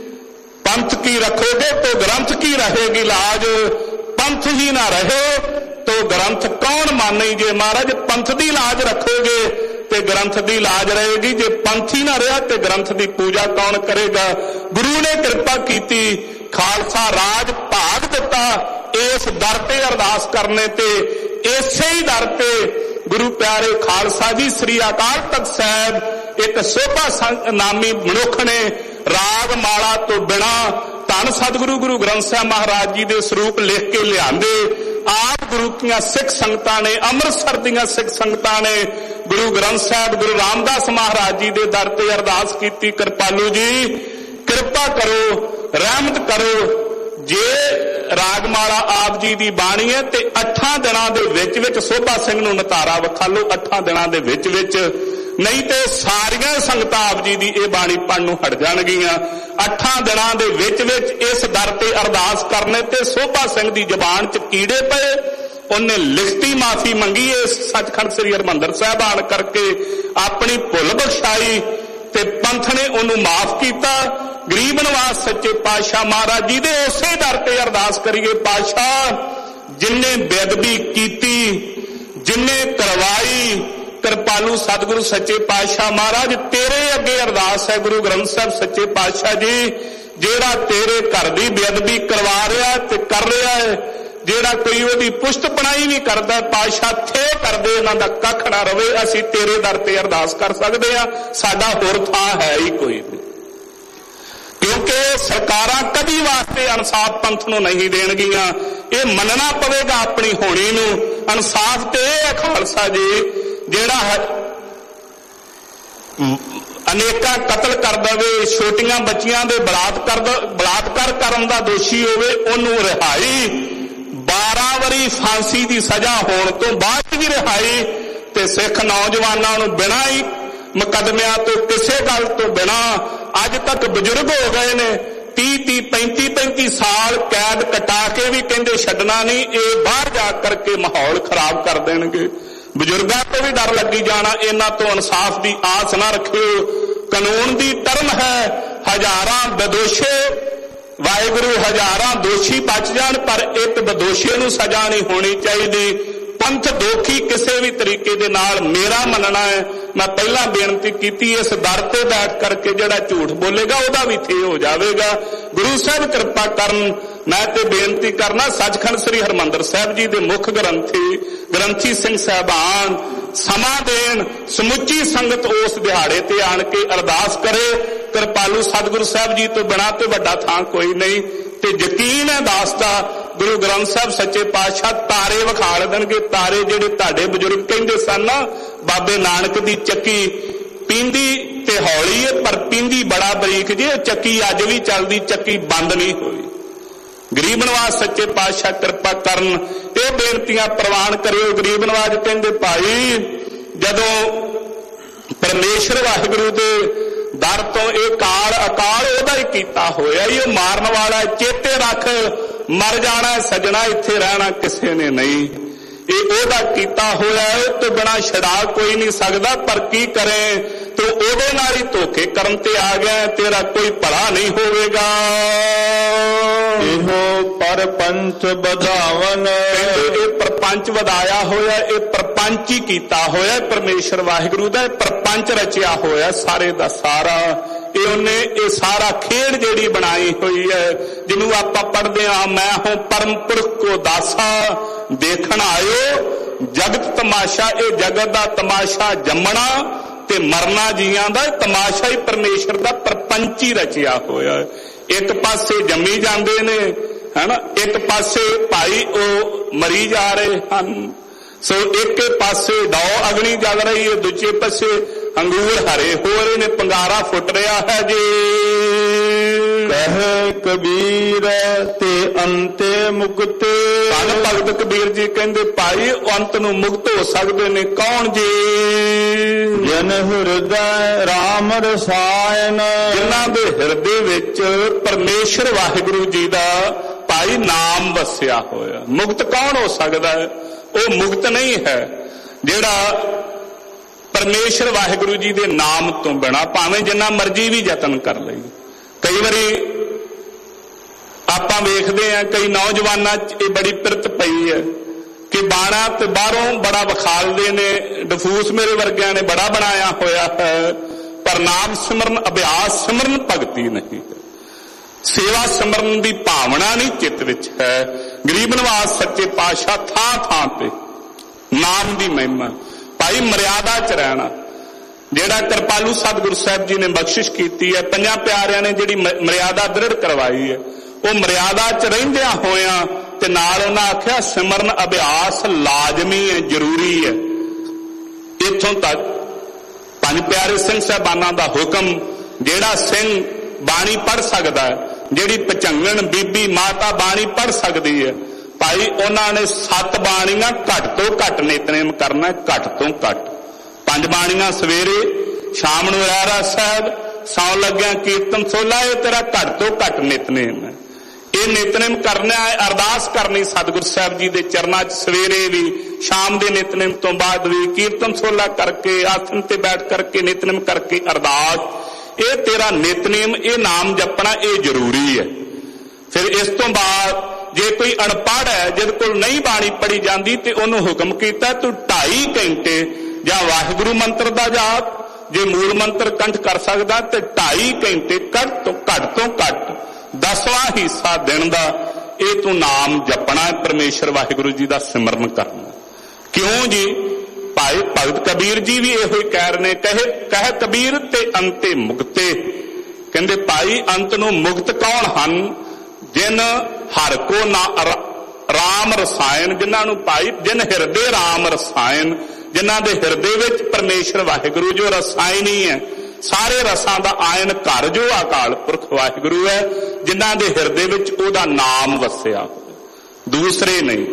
ਪੰਥ ਕੀ ਰੱਖੋਗੇ ਤੋ ਗ੍ਰੰਥ ਕੀ ਰਹੇਗੀ ਲਾਜ, ਪੰਥ ਹੀ ਨਾ ਰਹੇ ਤੋ ਗ੍ਰੰਥ ਕੌਣ ਮਾਨੇ ਜੇ। ਮਹਾਰਾਜ ਪੰਥ ਦੀ ਲਾਜ ਰੱਖੋਗੇ ਤੇ ਗ੍ਰੰਥ ਦੀ ਲਾਜ ਰਹੇਗੀ, ਜੇ ਪੰਥ ਹੀ ਨਾ ਰਿਹਾ ਤੇ ਗ੍ਰੰਥ ਦੀ ਪੂਜਾ ਕੌਣ ਕਰੇਗਾ। ਗੁਰੂ ਨੇ ਕਿਰਪਾ ਕੀਤੀ, ਖਾਲਸਾ ਰਾਜ ਭਾਗ ਦਿੱਤਾ। ਇਸ ਦਰ ਤੇ ਅਰਦਾਸ ਕਰਨੇ ਤੇ, ਇਸੇ ਹੀ ਦਰ ਤੇ ਗੁਰੂ ਪਿਆਰੇ ਖਾਲਸਾ ਜੀ ਸ੍ਰੀ ਅਕਾਲ ਤਖਤ ਸਾਹਿਬ ਇੱਕ ਸੋਭਾ ਨਾਮੀ ਮਨੁੱਖ ਨੇ ਰਾਗ ਮਾਲਾ ਤੋਂ ਬਿਨਾ ਧੰਨ ਸਤਿਗੁਰੂ ਗੁਰੂ ਗ੍ਰੰਥ ਸਾਹਿਬ ਮਹਾਰਾਜ ਜੀ ਦੇ ਸਰੂਪ ਲਿਖ ਕੇ ਲਿਆਂਦੇ। ਆਪ ਗੁਰੂ ਦੀਆਂ ਸਿੱਖ ਸੰਗਤਾਂ ਨੇ, ਅੰਮ੍ਰਿਤਸਰ ਦੀਆਂ ਸਿੱਖ ਸੰਗਤਾਂ ਨੇ ਗੁਰੂ ਗ੍ਰੰਥ ਸਾਹਿਬ ਗੁਰੂ ਰਾਮਦਾਸ ਮਹਾਰਾਜ ਜੀ ਦੇ ਦਰ ਤੇ ਅਰਦਾਸ ਕੀਤੀ, ਕਿਰਪਾਲੂ ਜੀ ਕਿਰਪਾ ਕਰੋ, ਰਹਿਮਤ ਕਰੋ। ਜੇ ਰਾਗਮਾਲਾ ਆਪ ਜੀ ਦੀ ਬਾਣੀ ਹੈ ਤੇ ਅੱਠਾਂ ਦਿਨਾਂ ਦੇ ਵਿੱਚ ਵਿੱਚ ਸੋਭਾ ਸਿੰਘ ਨੂੰ ਨਤਾਰਾ ਵਿਖਾ ਲਓ, ਅੱਠਾਂ ਦਿਨਾਂ ਦੇ ਵਿੱਚ ਵਿੱਚ, ਨਹੀਂ ਤੇ ਸਾਰੀਆਂ ਸੰਗਤਾਂ ਆਪ ਜੀ ਦੀ ਇਹ ਬਾਣੀ ਪੜ੍ਹਨ ਨੂੰ ਹਟ ਜਾਣਗੀਆਂ। ਅੱਠਾਂ ਦਿਨਾਂ ਦੇ ਵਿੱਚ ਵਿੱਚ ਇਸ ਦਰ ਤੇ ਅਰਦਾਸ ਕਰਨੇ ਤੇ ਸੋਭਾ ਸਿੰਘ ਦੀ ਜ਼ਬਾਨ 'ਚ ਕੀੜੇ ਪਏ, ਉਹਨੇ ਲਿਖਤੀ ਮਾਫੀ ਮੰਗੀ ਇਸ ਸੱਚਖੰਡ ਸ੍ਰੀ ਹਰਿਮੰਦਰ ਸਾਹਿਬ ਆਣ ਕਰਕੇ, ਆਪਣੀ ਭੁੱਲ ਬਖਸ਼ਾਈ ਤੇ ਪੰਥ ਨੇ ਉਹਨੂੰ ਮਾਫ ਕੀਤਾ। ਗਰੀਬ ਨਿਵਾਸ ਸੱਚੇ ਪਾਤਸ਼ਾਹ ਮਹਾਰਾਜ ਜੀ ਦੇ ਉਸੇ ਦਰ ਤੇ ਅਰਦਾਸ ਕਰੀਏ, ਪਾਤਸ਼ਾਹ ਜਿਨਨੇ ਬੇਅਦਬੀ ਕੀਤੀ, ਜਿਨਨੇ ਕਰਵਾਈ, ਕਿਰਪਾਲੂ ਸਤਿਗੁਰੂ ਸੱਚੇ ਪਾਤਸ਼ਾਹ ਮਹਾਰਾਜ ਤੇਰੇ ਅੱਗੇ ਅਰਦਾਸ ਹੈ ਗੁਰੂ ਗ੍ਰੰਥ ਸਾਹਿਬ ਸੱਚੇ ਪਾਤਸ਼ਾਹ ਜੀ, ਜਿਹੜਾ ਤੇਰੇ ਘਰ ਦੀ ਬੇਅਦਬੀ ਕਰਵਾ ਰਿਹਾ ਤੇ ਕਰ ਰਿਹਾ ਹੈ, ਜਿਹੜਾ ਕੋਈ ਉਹਦੀ ਪੁਸ਼ਤ ਪਣਾਈ ਨਹੀਂ ਕਰਦਾ, ਪਾਤਸ਼ਾਹ ਥੇ ਕਰਦੇ ਇਹਨਾਂ ਦਾ ਕੱਖ ਨਾ ਰਵੇ। ਅਸੀਂ ਤੇਰੇ ਦਰ ਤੇ ਅਰਦਾਸ ਕਰ ਸਕਦੇ ਹਾਂ, ਸਾਡਾ ਹੋਰ ਥਾਂ ਹੈ ਹੀ ਕੋਈ ਨਹੀਂ, ਕਿਉਂਕਿ ਸਰਕਾਰਾਂ ਕਦੀ ਵਾਸਤੇ ਇਨਸਾਫ ਪੰਥ ਨੂੰ ਨਹੀਂ ਦੇਣਗੀਆਂ। ਇਹ ਮੰਨਣਾ ਪਵੇਗਾ ਆਪਣੀ ਹੋਣੀ ਨੂੰ। ਇਨਸਾਫ ਤੇ ਇਹ ਹੈ ਖਾਲਸਾ ਜੀ, ਜਿਹੜਾ ਅਨੇਕਾਂ ਕਤਲ ਕਰ ਦੇਵੇ, ਛੋਟੀਆਂ ਬੱਚੀਆਂ ਦੇ ਬਲਾਤਕਾਰ ਬਲਾਤਕਾਰ ਕਰਨ ਦਾ ਦੋਸ਼ੀ ਹੋਵੇ, ਉਹਨੂੰ ਰਿਹਾਈ, ਬਾਰਾਂ ਵਾਰੀ ਫਾਂਸੀ ਦੀ ਸਜ਼ਾ ਹੋਣ ਤੋਂ ਬਾਅਦ ਵੀ ਰਿਹਾਈ, ਤੇ ਸਿੱਖ ਨੌਜਵਾਨਾਂ ਨੂੰ ਬਿਨਾਂ ਹੀ ਮੁਕੱਦਮਿਆਂ ਤੋਂ, ਕਿਸੇ ਗੱਲ ਤੋਂ ਬਿਨਾਂ ਅੱਜ ਤੱਕ ਬਜ਼ੁਰਗ ਹੋ ਗਏ ਨੇ, ਤੀਹ ਤੀਹ ਪੈਂਤੀ ਪੈਂਤੀ ਸਾਲ ਕੈਦ ਕਟਾ ਕੇ ਵੀ ਕਹਿੰਦੇ ਛੱਡਣਾ ਨਹੀਂ, ਇਹ ਬਾਹਰ ਜਾ ਕਰਕੇ ਮਾਹੌਲ ਖਰਾਬ ਕਰ ਦੇਣਗੇ। ਬਜ਼ੁਰਗਾਂ ਤੋਂ ਵੀ ਡਰ ਲੱਗੀ ਜਾਣਾ, ਇਹਨਾਂ ਤੋਂ ਇਨਸਾਫ ਦੀ ਆਸ ਨਾ ਰੱਖਿਓ। ਕਾਨੂੰਨ ਦੀ ਟਰਮ ਹੈ, ਹਜ਼ਾਰਾਂ ਬਦੋਸ਼ੇ, ਵਾਹਿਗੁਰੂ ਹਜ਼ਾਰਾਂ ਦੋਸ਼ੀ ਬਚ ਜਾਣ ਪਰ ਇੱਕ ਬਦੋਸ਼ੇ ਨੂੰ ਸਜ਼ਾ ਨਹੀਂ ਹੋਣੀ ਚਾਹੀਦੀ। ਪੰਥ ਦੋਖੀ ਕਿਸੇ ਵੀ ਤਰੀਕੇ ਦੇ ਨਾਲ, ਮੇਰਾ ਮੰਨਣਾ ਹੈ, ਮੈਂ ਪਹਿਲਾਂ ਬੇਨਤੀ ਕੀਤੀ, ਇਸ ਦਰ ਤੇ ਬੈਠ ਕਰਕੇ ਜਿਹੜਾ ਝੂਠ ਬੋਲੇਗਾ ਉਹਦਾ ਵੀ ਥੇ ਹੋ ਜਾਵੇਗਾ। ਗੁਰੂ ਸਾਹਿਬ ਕਿਰਪਾ ਕਰਨ। ਮੈਂ ਤੇ ਬੇਨਤੀ ਕਰਨਾ, ਸੱਚਖੰਡ ਸ੍ਰੀ ਹਰਿਮੰਦਰ ਸਾਹਿਬ ਜੀ ਦੇ ਮੁੱਖ ਗ੍ਰੰਥੀ ਗ੍ਰੰਥੀ ਸਿੰਘ ਸਾਹਿਬਾਨ ਸਮਾਂ ਦੇਣ, ਸਮੁੱਚੀ ਸੰਗਤ ਉਸ ਦਿਹਾੜੇ ਤੇ ਆਣ ਕੇ ਅਰਦਾਸ ਕਰੇ। ਕਿਰਪਾਲੂ ਸਤਿਗੁਰੂ ਸਾਹਿਬ ਜੀ ਤੋਂ ਬਿਨਾਂ ਤੇ ਵੱਡਾ ਥਾਂ ਕੋਈ ਨਹੀਂ, ਤੇ ਯਕੀਨ ਹੈ ਦਾਸਤਾ ਗੁਰੂ ਗ੍ਰੰਥ ਸਾਹਿਬ ਸੱਚੇ ਪਾਤਸ਼ਾਹ ਤਾਰੇ ਵਿਖਾੜ ਦੇਣਗੇ। ਤਾਰੇ ਜਿਹੜੇ ਤੁਹਾਡੇ ਬਜ਼ੁਰਗ ਕਹਿੰਦੇ ਸਨ ਨਾ, ਬਾਬੇ ਨਾਨਕ ਦੀ ਚੱਕੀ ਪੀਂਦੀ ਤੇ ਹੌਲੀ ਹੈ ਪਰ ਪੀਂਦੀ ਬੜਾ ਬਰੀਕ ਜੇ, ਚੱਕੀ ਅੱਜ ਵੀ ਚੱਲਦੀ, ਚੱਕੀ ਬੰਦ ਨਹੀਂ ਹੋਈ। ਗਰੀਬ ਨਿਵਾਸ ਸੱਚੇ ਪਾਤਸ਼ਾਹ ਕਿਰਪਾ ਕਰਨ। ਉਹ ਬੇਨਤੀਆਂ ਪ੍ਰਵਾਨ ਕਰਿਓ। ਗਰੀਬ ਨਵਾਜ ਕਹਿੰਦੇ ਭਾਈ ਜਦੋਂ ਪਰਮੇਸ਼ਰ ਵਾਹਿਗੁਰੂ ਦੇ ਦਰ ਤੋਂ ਇਹ ਕਾਲ ਅਕਾਲ ਉਹਦਾ ਹੀ ਕੀਤਾ ਹੋਇਆ ਹੀ, ਉਹ ਮਾਰਨ ਵਾਲਾ। ਚੇਤੇ ਰੱਖ ਮਰ ਜਾਣਾ ਸੱਜਣਾ, ਇੱਥੇ ਰਹਿਣਾ ਕਿਸੇ ਨੇ ਨਹੀਂ। ਇਹ ਉਹਦਾ ਕੀਤਾ ਹੋਇਆ, ਉਹ ਤੋਂ ਬਿਨਾਂ ਛਡਾ ਕੋਈ ਨਹੀਂ ਸਕਦਾ। ਪਰ ਕੀ ਕਰੇ, ਤੂੰ ਉਹਦੇ ਨਾਲ ਹੀ ਧੋਖੇ ਕਰਨ ਤੇ ਆ ਗਿਆ, ਤੇਰਾ ਕੋਈ ਭਲਾ ਨਹੀਂ ਹੋਵੇਗਾ। ਇਹੋ ਪਰਪੰਚ ਵਧਾਵਨ, ਇਹ ਪਰਪੰਚ ਵਧਾਇਆ ਹੋਇਆ, ਇਹ ਪਰਪੰਚ ਹੀ ਕੀਤਾ ਹੋਇਆ ਪਰਮੇਸ਼ਰ ਵਾਹਿਗੁਰੂ ਦਾ। ਇਹ ਪਰਪੰਚ ਰਚਿਆ ਹੋਇਆ ਸਾਰੇ ਦਾ ਸਾਰਾ। ਇਹ ਉਹਨੇ ਇਹ ਸਾਰਾ ਖੇਡ ਜਿਹੜੀ ਬਣਾਈ ਹੋਈ ਹੈ, ਜਿਹਨੂੰ ਆਪਾਂ ਪੜ੍ਹਦੇ ਹਾਂ, ਮੈਂ ਹਾਂ ਪਰਮ ਪੁਰਖ ਕੋ ਦਾਸਾ ਦੇਖਣ ਆਇਓ ਜਗਤ ਤਮਾਸ਼ਾ। ਇਹ ਜਗਤ ਦਾ ਤਮਾਸ਼ਾ ਜੰਮਣਾ ਤੇ ਮਰਨਾ ਜੀਆਂ ਦਾ ਤਮਾਸ਼ਾ ਹੀ ਪਰਮੇਸ਼ਰ ਦਾ ਪਰਪੰਚ ਹੀ ਰਚਿਆ ਹੋਇਆ। ਇੱਕ ਪਾਸੇ ਜੰਮੀ ਜਾਂਦੇ ਨੇ ਹੈਨਾ, ਇੱਕ ਪਾਸੇ ਭਾਈ ਉਹ ਮਰੀ ਜਾ ਰਹੇ ਹਨ। ਸੋ ਇੱਕ ਪਾਸੇ ਡੌ ਅਗਨੀ ਜਲ ਰਹੀ ਹੈ, ਦੂਜੇ ਪਾਸੇ ਅੰਗੂਰ ਹਰੇ ਹੋ ਰਹੇ ਨੇ, ਪੰਗਾਰਾ ਫੁੱਟ ਰਿਹਾ ਹੈ ਜੀ। ਕਹੇ ਕਬੀਰ ਤੇ ਅੰਤੇ ਮੁਕਤੇ, ਧੰਨ ਭਗਤ ਕਬੀਰ ਜੀ ਕਹਿੰਦੇ ਭਾਈ ਅੰਤ ਨੂੰ ਮੁਕਤ ਹੋ ਸਕਦੇ ਨੇ ਕੌਣ ਜੀ? ਜਨ ਹਿਰਦੈ ਰਾਮ ਰਸਾਇਨ, ਜਿਨ੍ਹਾਂ ਦੇ ਹਿਰਦੇ ਵਿੱਚ ਪਰਮੇਸ਼ਰ ਵਾਹਿਗੁਰੂ ਜੀ ਦਾ ਭਾਈ ਨਾਮ ਵਸਿਆ ਹੋਇਆ। ਮੁਕਤ ਕੌਣ ਹੋ ਸਕਦਾ ਹੈ? ਉਹ ਮੁਕਤ ਨਹੀਂ ਹੈ ਜਿਹੜਾ ਪਰਮੇਸ਼ਰ ਵਾਹਿਗੁਰੂ ਜੀ ਦੇ ਨਾਮ ਤੋਂ ਬਿਨਾਂ ਭਾਵੇਂ ਜਿੰਨਾ ਮਰਜ਼ੀ ਵੀ ਯਤਨ ਕਰ ਲਈ। ਕਈ ਵਾਰੀ ਆਪਾਂ ਵੇਖਦੇ ਹਾਂ ਕਈ ਨੌਜਵਾਨਾਂ 'ਚ ਇਹ ਬੜੀ ਪਿਰਤ ਪਈ ਹੈ ਕਿ ਬਾਣਾ ਤੇ ਬਾਹਰੋਂ ਬੜਾ ਵਿਖਾਲਦੇ ਨੇ, ਡਫੂਸ ਮੇਰੇ ਵਰਗਿਆਂ ਨੇ ਬੜਾ ਬਣਾਇਆ ਹੋਇਆ ਹੈ, ਪਰ ਨਾਮ ਸਿਮਰਨ ਅਭਿਆਸ ਸਿਮਰਨ ਭਗਤੀ ਨਹੀਂ ਹੈ। ਸੇਵਾ ਸਿਮਰਨ ਦੀ ਭਾਵਨਾ ਨਹੀਂ ਚਿੱਤ ਵਿੱਚ ਹੈ। ਗਰੀਬ ਨਵਾਜ ਸੱਚੇ ਪਾਤਸ਼ਾਹ ਥਾਂ ਥਾਂ ਤੇ ਨਾਮ ਦੀ ਮਹਿਮਾ, ਭਾਈ ਮਰਿਆਦਾ 'ਚ ਰਹਿਣਾ। ਜਿਹੜਾ ਕਿਰਪਾਲੂ ਸਤਿਗੁਰੂ ਸਾਹਿਬ ਜੀ ਨੇ ਬਖਸ਼ਿਸ਼ ਕੀਤੀ ਹੈ, ਪੰਜਾਂ ਪਿਆਰਿਆਂ ਨੇ ਜਿਹੜੀ ਮਰਿਆਦਾ ਦ੍ਰਿੜ ਕਰਵਾਈ ਹੈ, ਉਹ ਮਰਿਆਦਾ 'ਚ ਰਹਿੰਦਿਆਂ ਹੋਇਆਂ ਤੇ ਨਾਲ ਉਹਨਾਂ ਆਖਿਆ ਸਿਮਰਨ ਅਭਿਆਸ ਲਾਜ਼ਮੀ ਹੈ, ਜ਼ਰੂਰੀ ਹੈ। ਇੱਥੋਂ ਤੱਕ ਪੰਜ ਪਿਆਰੇ ਸਿੰਘ ਸਾਹਿਬਾਨਾਂ ਦਾ ਹੁਕਮ, ਜਿਹੜਾ ਸਿੰਘ ਬਾਣੀ ਪੜ੍ਹ ਸਕਦਾ ਹੈ, ਜਿਹੜੀ ਪਚੰਗਣ ਬੀਬੀ ਮਾਤਾ ਬਾਣੀ ਪੜ੍ਹ ਸਕਦੀ ਹੈ, ਭਾਈ ਉਹਨਾਂ ਨੇ ਸੱਤ ਬਾਣੀਆਂ ਘੱਟ ਤੋਂ ਘੱਟ ਨਿਤਨੇਮ ਕਰਨਾ, ਘੱਟ ਤੋਂ ਘੱਟ। ਪੰਜ ਬਾਣੀਆਂ ਸਵੇਰੇ, ਸ਼ਾਮ ਨੂੰ ਰਹਿਰਾਸ ਸਾਹਿਬ, ਸੌਣ ਲੱਗਿਆ ਕੀਰਤਨ ਸੋਲਾ, ਇਹ ਤੇਰਾ ਘੱਟ ਤੋਂ ਘੱਟ ਨਿਤਨੇਮ ਹੈ। ਇਹ ਨਿਤਨੇਮ ਕਰਨਾ ਹੈ, ਅਰਦਾਸ ਕਰਨੀ ਸਤਿਗੁਰੂ ਸਾਹਿਬ ਜੀ ਦੇ ਚਰਨਾਂ 'ਚ ਸਵੇਰੇ ਵੀ, ਸ਼ਾਮ ਦੇ ਨਿਤਨੇਮ ਤੋਂ ਬਾਅਦ ਵੀ, ਕੀਰਤਨ ਸੋਲਾ ਕਰਕੇ ਆਸਣ ਤੇ ਬੈਠ ਕਰਕੇ ਨਿਤਨੇਮ ਕਰਕੇ ਅਰਦਾਸ, ਇਹ ਤੇਰਾ ਨਿਤਨੇਮ, ਇਹ ਨਾਮ ਜਪਣਾ ਇਹ ਜ਼ਰੂਰੀ ਹੈ। ਫਿਰ ਇਸ ਤੋਂ ਬਾਅਦ ਜੇ ਕੋਈ ਅਣਪੜ੍ਹ ਹੈ, ਜਿਹਦੇ ਕੋਲ ਨਹੀਂ ਬਾਣੀ ਪੜ੍ਹੀ ਜਾਂਦੀ, ਤੇ ਉਹਨੂੰ ਹੁਕਮ ਕੀਤਾ ਤੂੰ ਢਾਈ ਘੰਟੇ ਜਾਂ ਵਾਹਿਗੁਰੂ ਮੰਤਰ ਦਾ ਜਾਪ, ਜੇ ਮੂਲ ਮੰਤਰ ਕੰਠ ਕਰ ਸਕਦਾ ਤੇ ਢਾਈ ਘੰਟੇ ਘੱਟ ਤੋਂ ਘੱਟ ਤੋਂ ਘੱਟ ਦਸਵਾਂ ਹਿੱਸਾ ਦਿਨ ਦਾ ਇਹ ਤੂੰ ਨਾਮ ਜਪਣਾ, ਪਰਮੇਸ਼ਰ ਵਾਹਿਗੁਰੂ ਜੀ ਦਾ ਸਿਮਰਨ ਕਰਨਾ। ਕਿਉਂ ਜੀ? ਭਾਈ ਭਗਤ ਕਬੀਰ ਜੀ ਵੀ ਇਹੋ ਹੀ ਕਹਿ ਰਹੇ ਨੇ, ਕਹੇ ਕਹਿ ਕਬੀਰ ਤੇ ਅੰਤੇ ਮੁਕਤੇ। ਕਹਿੰਦੇ ਭਾਈ ਅੰਤ ਨੂੰ ਮੁਕਤ ਕੌਣ ਹਨ? ਜਿਨ ਹਰ ਕੋ ਨਾ ਰਾਮ ਰਸਾਇਣ, ਜਿਨ੍ਹਾਂ ਨੂੰ ਭਾਈ ਜਿਨ ਹਿਰਦੇ ਰਾਮ ਰਸਾਇਣ, ਜਿਨ੍ਹਾਂ ਦੇ ਹਿਰਦੇ ਵਿੱਚ ਪਰਮੇਸ਼ਰ ਵਾਹਿਗੁਰੂ ਜੋ ਰਸਾਇਣੀ ਹੈ, ਸਾਰੇ ਰਸਾਂ ਦਾ ਆਇਨ ਘਰ ਜੋ ਅਕਾਲ ਪੁਰਖ ਵਾਹਿਗੁਰੂ ਹੈ, ਜਿਨ੍ਹਾਂ ਦੇ ਹਿਰਦੇ ਵਿੱਚ ਉਹਦਾ ਨਾਮ ਵਸਿਆ, ਦੂਸਰੇ ਨਹੀਂ।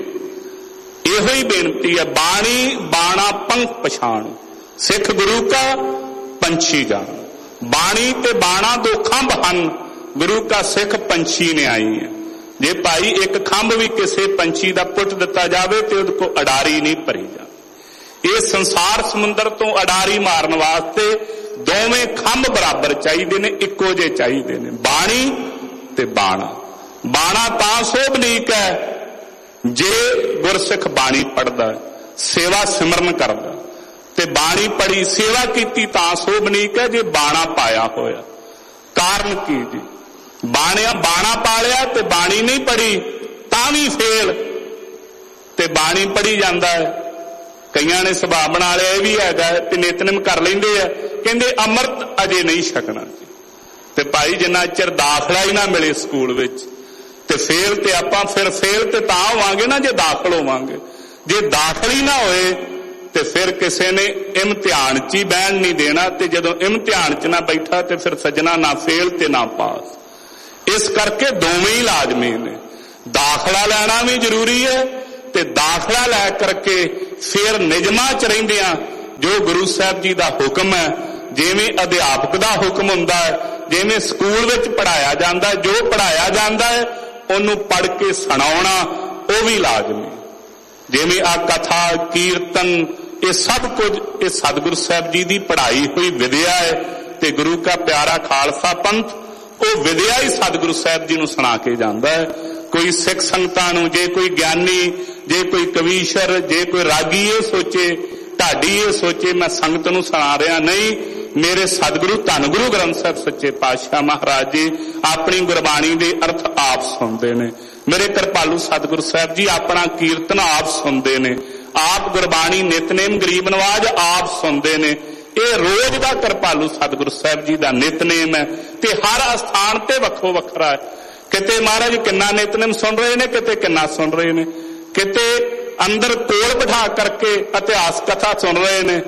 ਇਹੋ ਹੀ ਬੇਨਤੀ ਹੈ, ਬਾਣੀ ਬਾਣਾ ਪੰਖ ਪਛਾਣ, ਸਿੱਖ ਗੁਰੂ ਕਾ ਪੰਛੀ ਜਾਣ। ਬਾਣੀ ਤੇ ਬਾਣਾ ਦੋ ਖੰਭ ਹਨ, ਗੁਰੂ ਕਾ ਸਿੱਖ ਪੰਛੀ ਨੇ ਆਈ ਹੈ। ਜੇ ਭਾਈ ਇੱਕ ਖੰਭ ਵੀ ਕਿਸੇ ਪੰਛੀ ਦਾ ਪੁੱਟ ਦਿੱਤਾ ਜਾਵੇ ਤੇ ਉਹਦੇ ਕੋਲ ਅਡਾਰੀ ਨਹੀਂ ਭਰੀ ਜਾਂਦੀ। ਇਹ ਸੰਸਾਰ ਸਮੁੰਦਰ ਤੋਂ ਅਡਾਰੀ ਮਾਰਨ ਵਾਸਤੇ ਦੋਵੇਂ ਖੰਭ ਬਰਾਬਰ ਚਾਹੀਦੇ ਨੇ, ਇੱਕੋ ਜਿਹੇ ਚਾਹੀਦੇ ਨੇ, ਬਾਣੀ ਤੇ ਬਾਣਾ। ਬਾਣਾ ਤਾਂ ਸੋਭਨੀਕ ਹੈ ਜੇ ਗੁਰਸਿੱਖ ਬਾਣੀ ਪੜ੍ਹਦਾ, ਸੇਵਾ ਸਿਮਰਨ ਕਰਦਾ, ਤੇ ਬਾਣੀ ਪੜ੍ਹੀ ਸੇਵਾ ਕੀਤੀ ਤਾਂ ਸੋਭਨੀਕ ਹੈ ਜੇ ਬਾਣਾ ਪਾਇਆ ਹੋਇਆ। ਕਾਰਨ ਕੀ ਜੀ? ਬਾਣਿਆ ਬਾਣਾ ਪਾਲਿਆ ਤੇ ਬਾਣੀ ਨਹੀਂ ਪੜ੍ਹੀ ਤਾਂ ਵੀ ਫੇਲ, ਤੇ ਬਾਣੀ ਪੜ੍ਹੀ ਜਾਂਦਾ ਹੈ। ਕਈਆਂ ਨੇ ਸੁਭਾਅ ਬਣਾ ਲਿਆ ਇਹ ਵੀ ਹੈਗਾ ਤੇ ਨਿਤਨੇਮ ਕਰ ਲੈਂਦੇ ਆ, ਕਹਿੰਦੇ ਅੰਮ੍ਰਿਤ ਅਜੇ ਨਹੀਂ ਛਕਣਾ। ਤੇ ਭਾਈ ਜਿੰਨਾ ਚਿਰ ਦਾਖਲਾ ਹੀ ਨਾ ਮਿਲੇ ਸਕੂਲ ਵਿੱਚ ਤੇ ਫੇਲ ਤੇ ਆਪਾਂ ਫਿਰ ਫੇਲ ਤੇ ਤਾਂ ਹੋਵਾਂਗੇ ਨਾ ਜੇ ਦਾਖਲ ਹੋਵਾਂਗੇ। ਜੇ ਦਾਖਲ ਹੀ ਨਾ ਹੋਏ ਤੇ ਫਿਰ ਕਿਸੇ ਨੇ ਇਮਤਿਹਾਨ 'ਚ ਹੀ ਬਹਿਣ ਨਹੀਂ ਦੇਣਾ, ਤੇ ਜਦੋਂ ਇਮਤਿਹਾਨ 'ਚ ਨਾ ਬੈਠਾ ਤੇ ਫਿਰ ਸੱਜਣਾ ਨਾ ਫੇਲ ਤੇ ਨਾ ਪਾਸ। ਇਸ ਕਰਕੇ ਦੋਵੇਂ ਹੀ ਲਾਜ਼ਮੀ ਨੇ, ਦਾਖਲਾ ਲੈਣਾ ਵੀ ਜ਼ਰੂਰੀ ਹੈ ਤੇ ਦਾਖਲਾ ਲੈ ਕਰਕੇ ਫਿਰ ਨਿਯਮਾਂ 'ਚ ਰਹਿੰਦਿਆਂ ਜੋ ਗੁਰੂ ਸਾਹਿਬ ਜੀ ਦਾ ਹੁਕਮ ਹੈ, ਜਿਵੇਂ ਅਧਿਆਪਕ ਦਾ ਹੁਕਮ ਹੁੰਦਾ ਹੈ, ਜਿਵੇਂ ਸਕੂਲ ਵਿੱਚ ਪੜ੍ਹਾਇਆ ਜਾਂਦਾ, ਜੋ ਪੜ੍ਹਾਇਆ ਜਾਂਦਾ ਹੈ ਉਹਨੂੰ ਪੜ੍ਹ ਕੇ ਸੁਣਾਉਣਾ ਉਹ ਵੀ ਲਾਜ਼ਮੀ। ਜਿਵੇਂ ਆ ਕਥਾ ਕੀਰਤਨ ਇਹ ਸਭ ਕੁਝ ਇਹ ਸਤਿਗੁਰੂ ਸਾਹਿਬ ਜੀ ਦੀ ਪੜ੍ਹਾਈ ਹੋਈ ਵਿਦਿਆ ਹੈ ਤੇ ਗੁਰੂ ਕਾ ਪਿਆਰਾ ਖਾਲਸਾ ਪੰਥ ਉਹ ਵਿਦਿਆ ਹੀ ਸਤਿਗੁਰੂ ਸਾਹਿਬ ਜੀ ਨੂੰ ਸੁਣਾ ਕੇ ਜਾਂਦਾ ਹੈ। ਕੋਈ ਸਿੱਖ ਸੰਗਤਾਂ ਨੂੰ ਜੇ ਕੋਈ ਗਿਆਨੀ, ਜੇ ਕੋਈ ਕਵੀਸ਼ਰ, ਜੇ ਕੋਈ ਰਾਗੀ ਇਹ ਸੋਚੇ, ਢਾਡੀ ਇਹ ਸੋਚੇ ਮੈਂ ਸੰਗਤ ਨੂੰ ਸੁਣਾ ਰਿਹਾ, ਨਹੀਂ, ਮੇਰੇ ਸਤਿਗੁਰੂ ਧੰਨ ਗੁਰੂ ਗ੍ਰੰਥ ਸਾਹਿਬ ਸੱਚੇ ਪਾਤਸ਼ਾਹ ਮਹਾਰਾਜ ਜੀ ਆਪਣੀ ਗੁਰਬਾਣੀ ਦੇ ਅਰਥ ਆਪ ਸੁਣਦੇ ਨੇ। ਮੇਰੇ ਕਿਰਪਾਲੂ ਸਤਿਗੁਰੂ ਸਾਹਿਬ ਜੀ ਆਪਣਾ ਕੀਰਤਨ ਆਪ ਸੁਣਦੇ ਨੇ, ਆਪ ਗੁਰਬਾਣੀ ਨਿਤਨੇਮ ਗਰੀਬ ਨਵਾਜ ਆਪ ਸੁਣਦੇ ਨੇ। ਇਹ ਰੋਜ਼ ਦਾ ਕਿਰਪਾਲੂ ਸਤਿਗੁਰੂ ਸਾਹਿਬ ਜੀ ਦਾ ਨਿਤਨੇਮ ਹੈ ਤੇ ਹਰ ਅਸਥਾਨ ਤੇ ਵੱਖੋ ਵੱਖਰਾ ਹੈ। ਕਿਤੇ ਮਹਾਰਾਜ ਕਿੰਨਾ ਨਿਤਨੇਮ ਸੁਣ ਰਹੇ ਨੇ, ਕਿਤੇ ਕਿੰਨਾ ਸੁਣ ਰਹੇ ਨੇ, ਕਿਤੇ ਅੰਦਰ ਕੋਲ ਬਿਠਾ ਕਰਕੇ ਇਤਿਹਾਸ ਕਥਾ ਸੁਣ ਰਹੇ ਨੇ।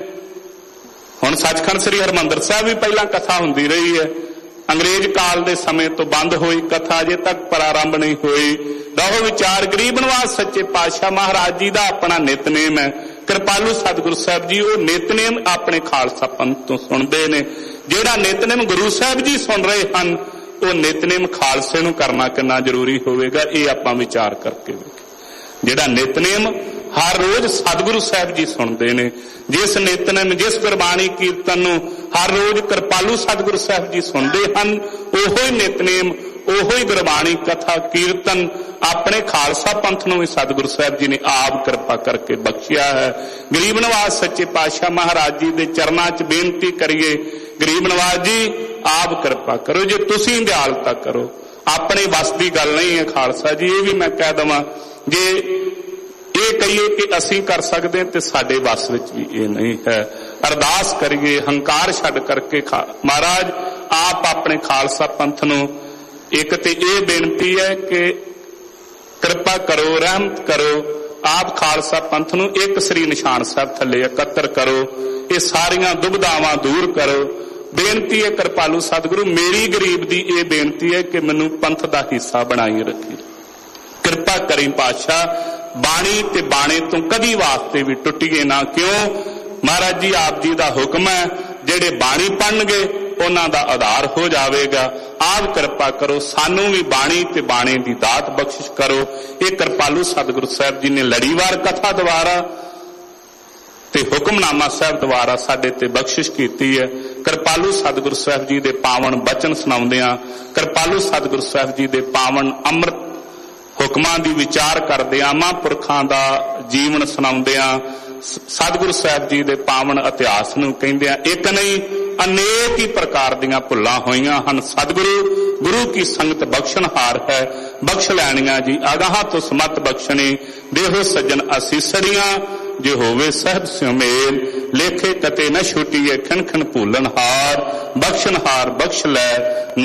ਹੁਣ ਸੱਚਖੰਡ ਸ੍ਰੀ ਹਰਿਮੰਦਰ ਸਾਹਿਬ ਵੀ ਪਹਿਲਾਂ ਕਥਾ ਹੁੰਦੀ ਰਹੀ ਹੈ, ਅੰਗਰੇਜ਼ ਕਾਲ ਦੇ ਸਮੇਂ ਤੋਂ ਬੰਦ ਹੋਈ ਕਥਾ, ਅਜੇ ਤੱਕ ਪ੍ਰਾਰੰਭ ਨਹੀਂ ਹੋਈ। ਰਹੋ ਵਿਚਾਰ ਗਰੀਬ ਨਵਾਜ ਸੱਚੇ ਪਾਤਸ਼ਾਹ ਮਹਾਰਾਜ ਜੀ ਦਾ ਆਪਣਾ ਨਿਤਨੇਮ ਹੈ। ਕਿਰਪਾਲੂ ਸਤਿਗੁਰੂ ਸਾਹਿਬ ਜੀ ਉਹ ਨਿਤਨੇਮ ਆਪਣੇ ਖਾਲਸਾ ਪੰਥ ਤੋਂ ਸੁਣਦੇ ਨੇ। ਜਿਹੜਾ ਨਿਤਨੇਮ ਗੁਰੂ ਸਾਹਿਬ ਜੀ ਸੁਣ ਰਹੇ ਹਨ ਉਹ ਨਿਤਨੇਮ ਖਾਲਸੇ ਨੂੰ ਕਰਨਾ ਕਿੰਨਾ ਜ਼ਰੂਰੀ ਹੋਵੇਗਾ, ਇਹ ਆਪਾਂ ਵਿਚਾਰ ਕਰਕੇ ਵੇਖੀਏ। ਜਿਹੜਾ ਨਿਤਨੇਮ ਹਰ ਰੋਜ਼ ਸਤਿਗੁਰੂ ਸਾਹਿਬ ਜੀ ਸੁਣਦੇ ਨੇ, ਜਿਸ ਨਿਤਨੇਮ ਜਿਸ ਗੁਰਬਾਣੀ ਕੀਰਤਨ ਨੂੰ ਹਰ ਰੋਜ਼ ਕਿਰਪਾਲੂ ਸਤਿਗੁਰੂ ਸਾਹਿਬ ਜੀ ਸੁਣਦੇ ਹਨ, ਉਹੋ ਹੀ ਨਿਤਨੇਮ, ਉਹੋ ਹੀ ਗੁਰਬਾਣੀ ਕਥਾ ਕੀਰਤਨ ਆਪਣੇ ਖਾਲਸਾ ਪੰਥ ਨੂੰ ਵੀ ਸਤਿਗੁਰੂ ਸਾਹਿਬ ਜੀ ਨੇ ਆਪ ਕਿਰਪਾ ਕਰਕੇ ਬਖਸ਼ਿਆ ਹੈ। ਗਰੀਬ ਨਵਾਜ ਸੱਚੇ ਪਾਤਸ਼ਾਹ ਮਹਾਰਾਜ ਜੀ ਦੇ ਚਰਨਾਂ 'ਚ ਬੇਨਤੀ ਕਰੀਏ, ਗਰੀਬ ਨਵਾਜ ਜੀ ਆਪ ਕਿਰਪਾ ਕਰੋ, ਜੇ ਤੁਸੀਂ ਦਿਆਲਤਾ ਕਰੋ। ਆਪਣੇ ਵੱਸ ਦੀ ਗੱਲ ਨਹੀਂ ਹੈ ਖਾਲਸਾ ਜੀ, ਇਹ ਵੀ ਮੈਂ ਕਹਿ ਦੇਵਾਂ, ਜੇ ਇਹ ਕਹੀਏ ਕਿ ਅਸੀਂ ਕਰ ਸਕਦੇ ਹਾਂ ਤੇ ਸਾਡੇ ਵੱਸ ਵਿੱਚ ਵੀ ਇਹ ਨਹੀਂ ਹੈ। ਅਰਦਾਸ ਕਰੀਏ ਹੰਕਾਰ ਛੱਡ ਕਰਕੇ, ਮਹਾਰਾਜ ਆਪ ਆਪਣੇ ਖਾਲਸਾ ਪੰਥ ਨੂੰ ਇੱਕ ਤੇ ਇਹ ਬੇਨਤੀ ਹੈ ਕਿ ਕਿਰਪਾ ਕਰੋ, ਰਹਿਮਤ ਕਰੋ, ਆਪ ਖਾਲਸਾ ਪੰਥ ਨੂੰ ਇੱਕ ਸ੍ਰੀ ਨਿਸ਼ਾਨ ਸਾਹਿਬ ਥੱਲੇ ਇਕੱਤਰ ਕਰੋ, ਇਹ ਸਾਰੀਆਂ ਦੁਬਿਧਾਵਾਂ ਦੂਰ ਕਰੋ। ਬੇਨਤੀ ਹੈ ਕਿਰਪਾਲੂ ਸਤਿਗੁਰੂ, ਮੇਰੀ ਗਰੀਬ ਦੀ ਇਹ ਬੇਨਤੀ ਹੈ ਕਿ ਮੈਨੂੰ ਪੰਥ ਦਾ ਹਿੱਸਾ ਬਣਾਈ ਰੱਖੀ। ਕਿਰਪਾ ਕਰੀ ਪਾਤਸ਼ਾਹ, ਬਾਣੀ ਤੇ ਬਾਣੇ ਤੋਂ ਕਦੀ ਵਾਸਤੇ ਵੀ ਟੁੱਟੀਏ ਨਾ। ਕਿਉਂ? ਮਹਾਰਾਜ ਜੀ ਆਪ ਜੀ ਦਾ ਹੁਕਮ ਹੈ, ਜਿਹੜੇ ਬਾਣੀ ਪੜ੍ਹਨਗੇ ਉਹਨਾਂ ਦਾ ਆਧਾਰ ਹੋ ਜਾਵੇਗਾ। ਆਪ ਕਿਰਪਾ ਕਰੋ, ਸਾਨੂੰ ਵੀ ਬਾਣੀ ਤੇ ਬਾਣੇ ਦੀ ਦਾਤ ਬਖਸ਼ਿਸ਼ ਕਰੋ। ਇਹ ਕਿਰਪਾਲੂ ਸਤਿਗੁਰੂ ਸਾਹਿਬ ਜੀ ਨੇ ਲੜੀਵਾਰ ਕਥਾ ਦੁਆਰਾ ਤੇ ਹੁਕਮਨਾਮਾ ਸਾਹਿਬ ਦੁਆਰਾ ਸਾਡੇ ਤੇ ਬਖਸ਼ਿਸ਼ ਕੀਤੀ ਹੈ। ਕਿਰਪਾਲੂ ਸਤਿਗੁਰੂ ਸਾਹਿਬ ਜੀ ਦੇ ਪਾਵਨ ਬਚਨ ਸੁਣਾਉਂਦਿਆਂ, ਕਿਰਪਾਲੂ ਸਤਿਗੁਰੂ ਸਾਹਿਬ ਜੀ ਦੇ ਪਾਵਨ ਅੰਮ੍ਰਿਤ ਹੁਕਮਾਂ ਦੀ ਵਿਚਾਰ ਕਰਦਿਆਂ, ਮਹਾਂਪੁਰਖਾਂ ਦਾ ਜੀਵਨ ਸੁਣਾਉਂਦਿਆਂ, ਸਤਿਗੁਰੂ ਸਾਹਿਬ ਜੀ ਦੇ ਪਾਵਨ ਇਤਿਹਾਸ ਨੂੰ ਕਹਿੰਦਿਆਂ, ਇੱਕ ਨਹੀਂ ਅਨੇਕ ਹੀ ਪ੍ਰਕਾਰ ਦੀਆਂ ਭੁੱਲਾਂ ਹੋਈਆਂ ਹਨ। ਸਤਿਗੁਰੂ ਗੁਰੂ ਕੀ ਸੰਗਤ ਬਖਸ਼ਣਹਾਰ ਹੈ, ਬਖਸ਼ ਲੈਣੀਆਂ ਜੀ। ਅਗਾਹਾਂ ਤੋਂ ਸਮਤ ਬਖਸ਼ਣੀ, ਦੇਹੋ ਸੱਜਣ ਅਸੀਸੜੀਆਂ, ਜੇ ਹੋਵੇ ਸਹਿਬ ਸਿਉ ਮੇਲ, ਲੇਖੇ ਕਤੇ ਨ ਛੁਟੀਏ ਖਿਣ ਖਿਣ ਭੂਲਣਹਾਰ, ਬਖਸ਼ਣਹਾਰ ਬਖਸ਼ ਲੈ।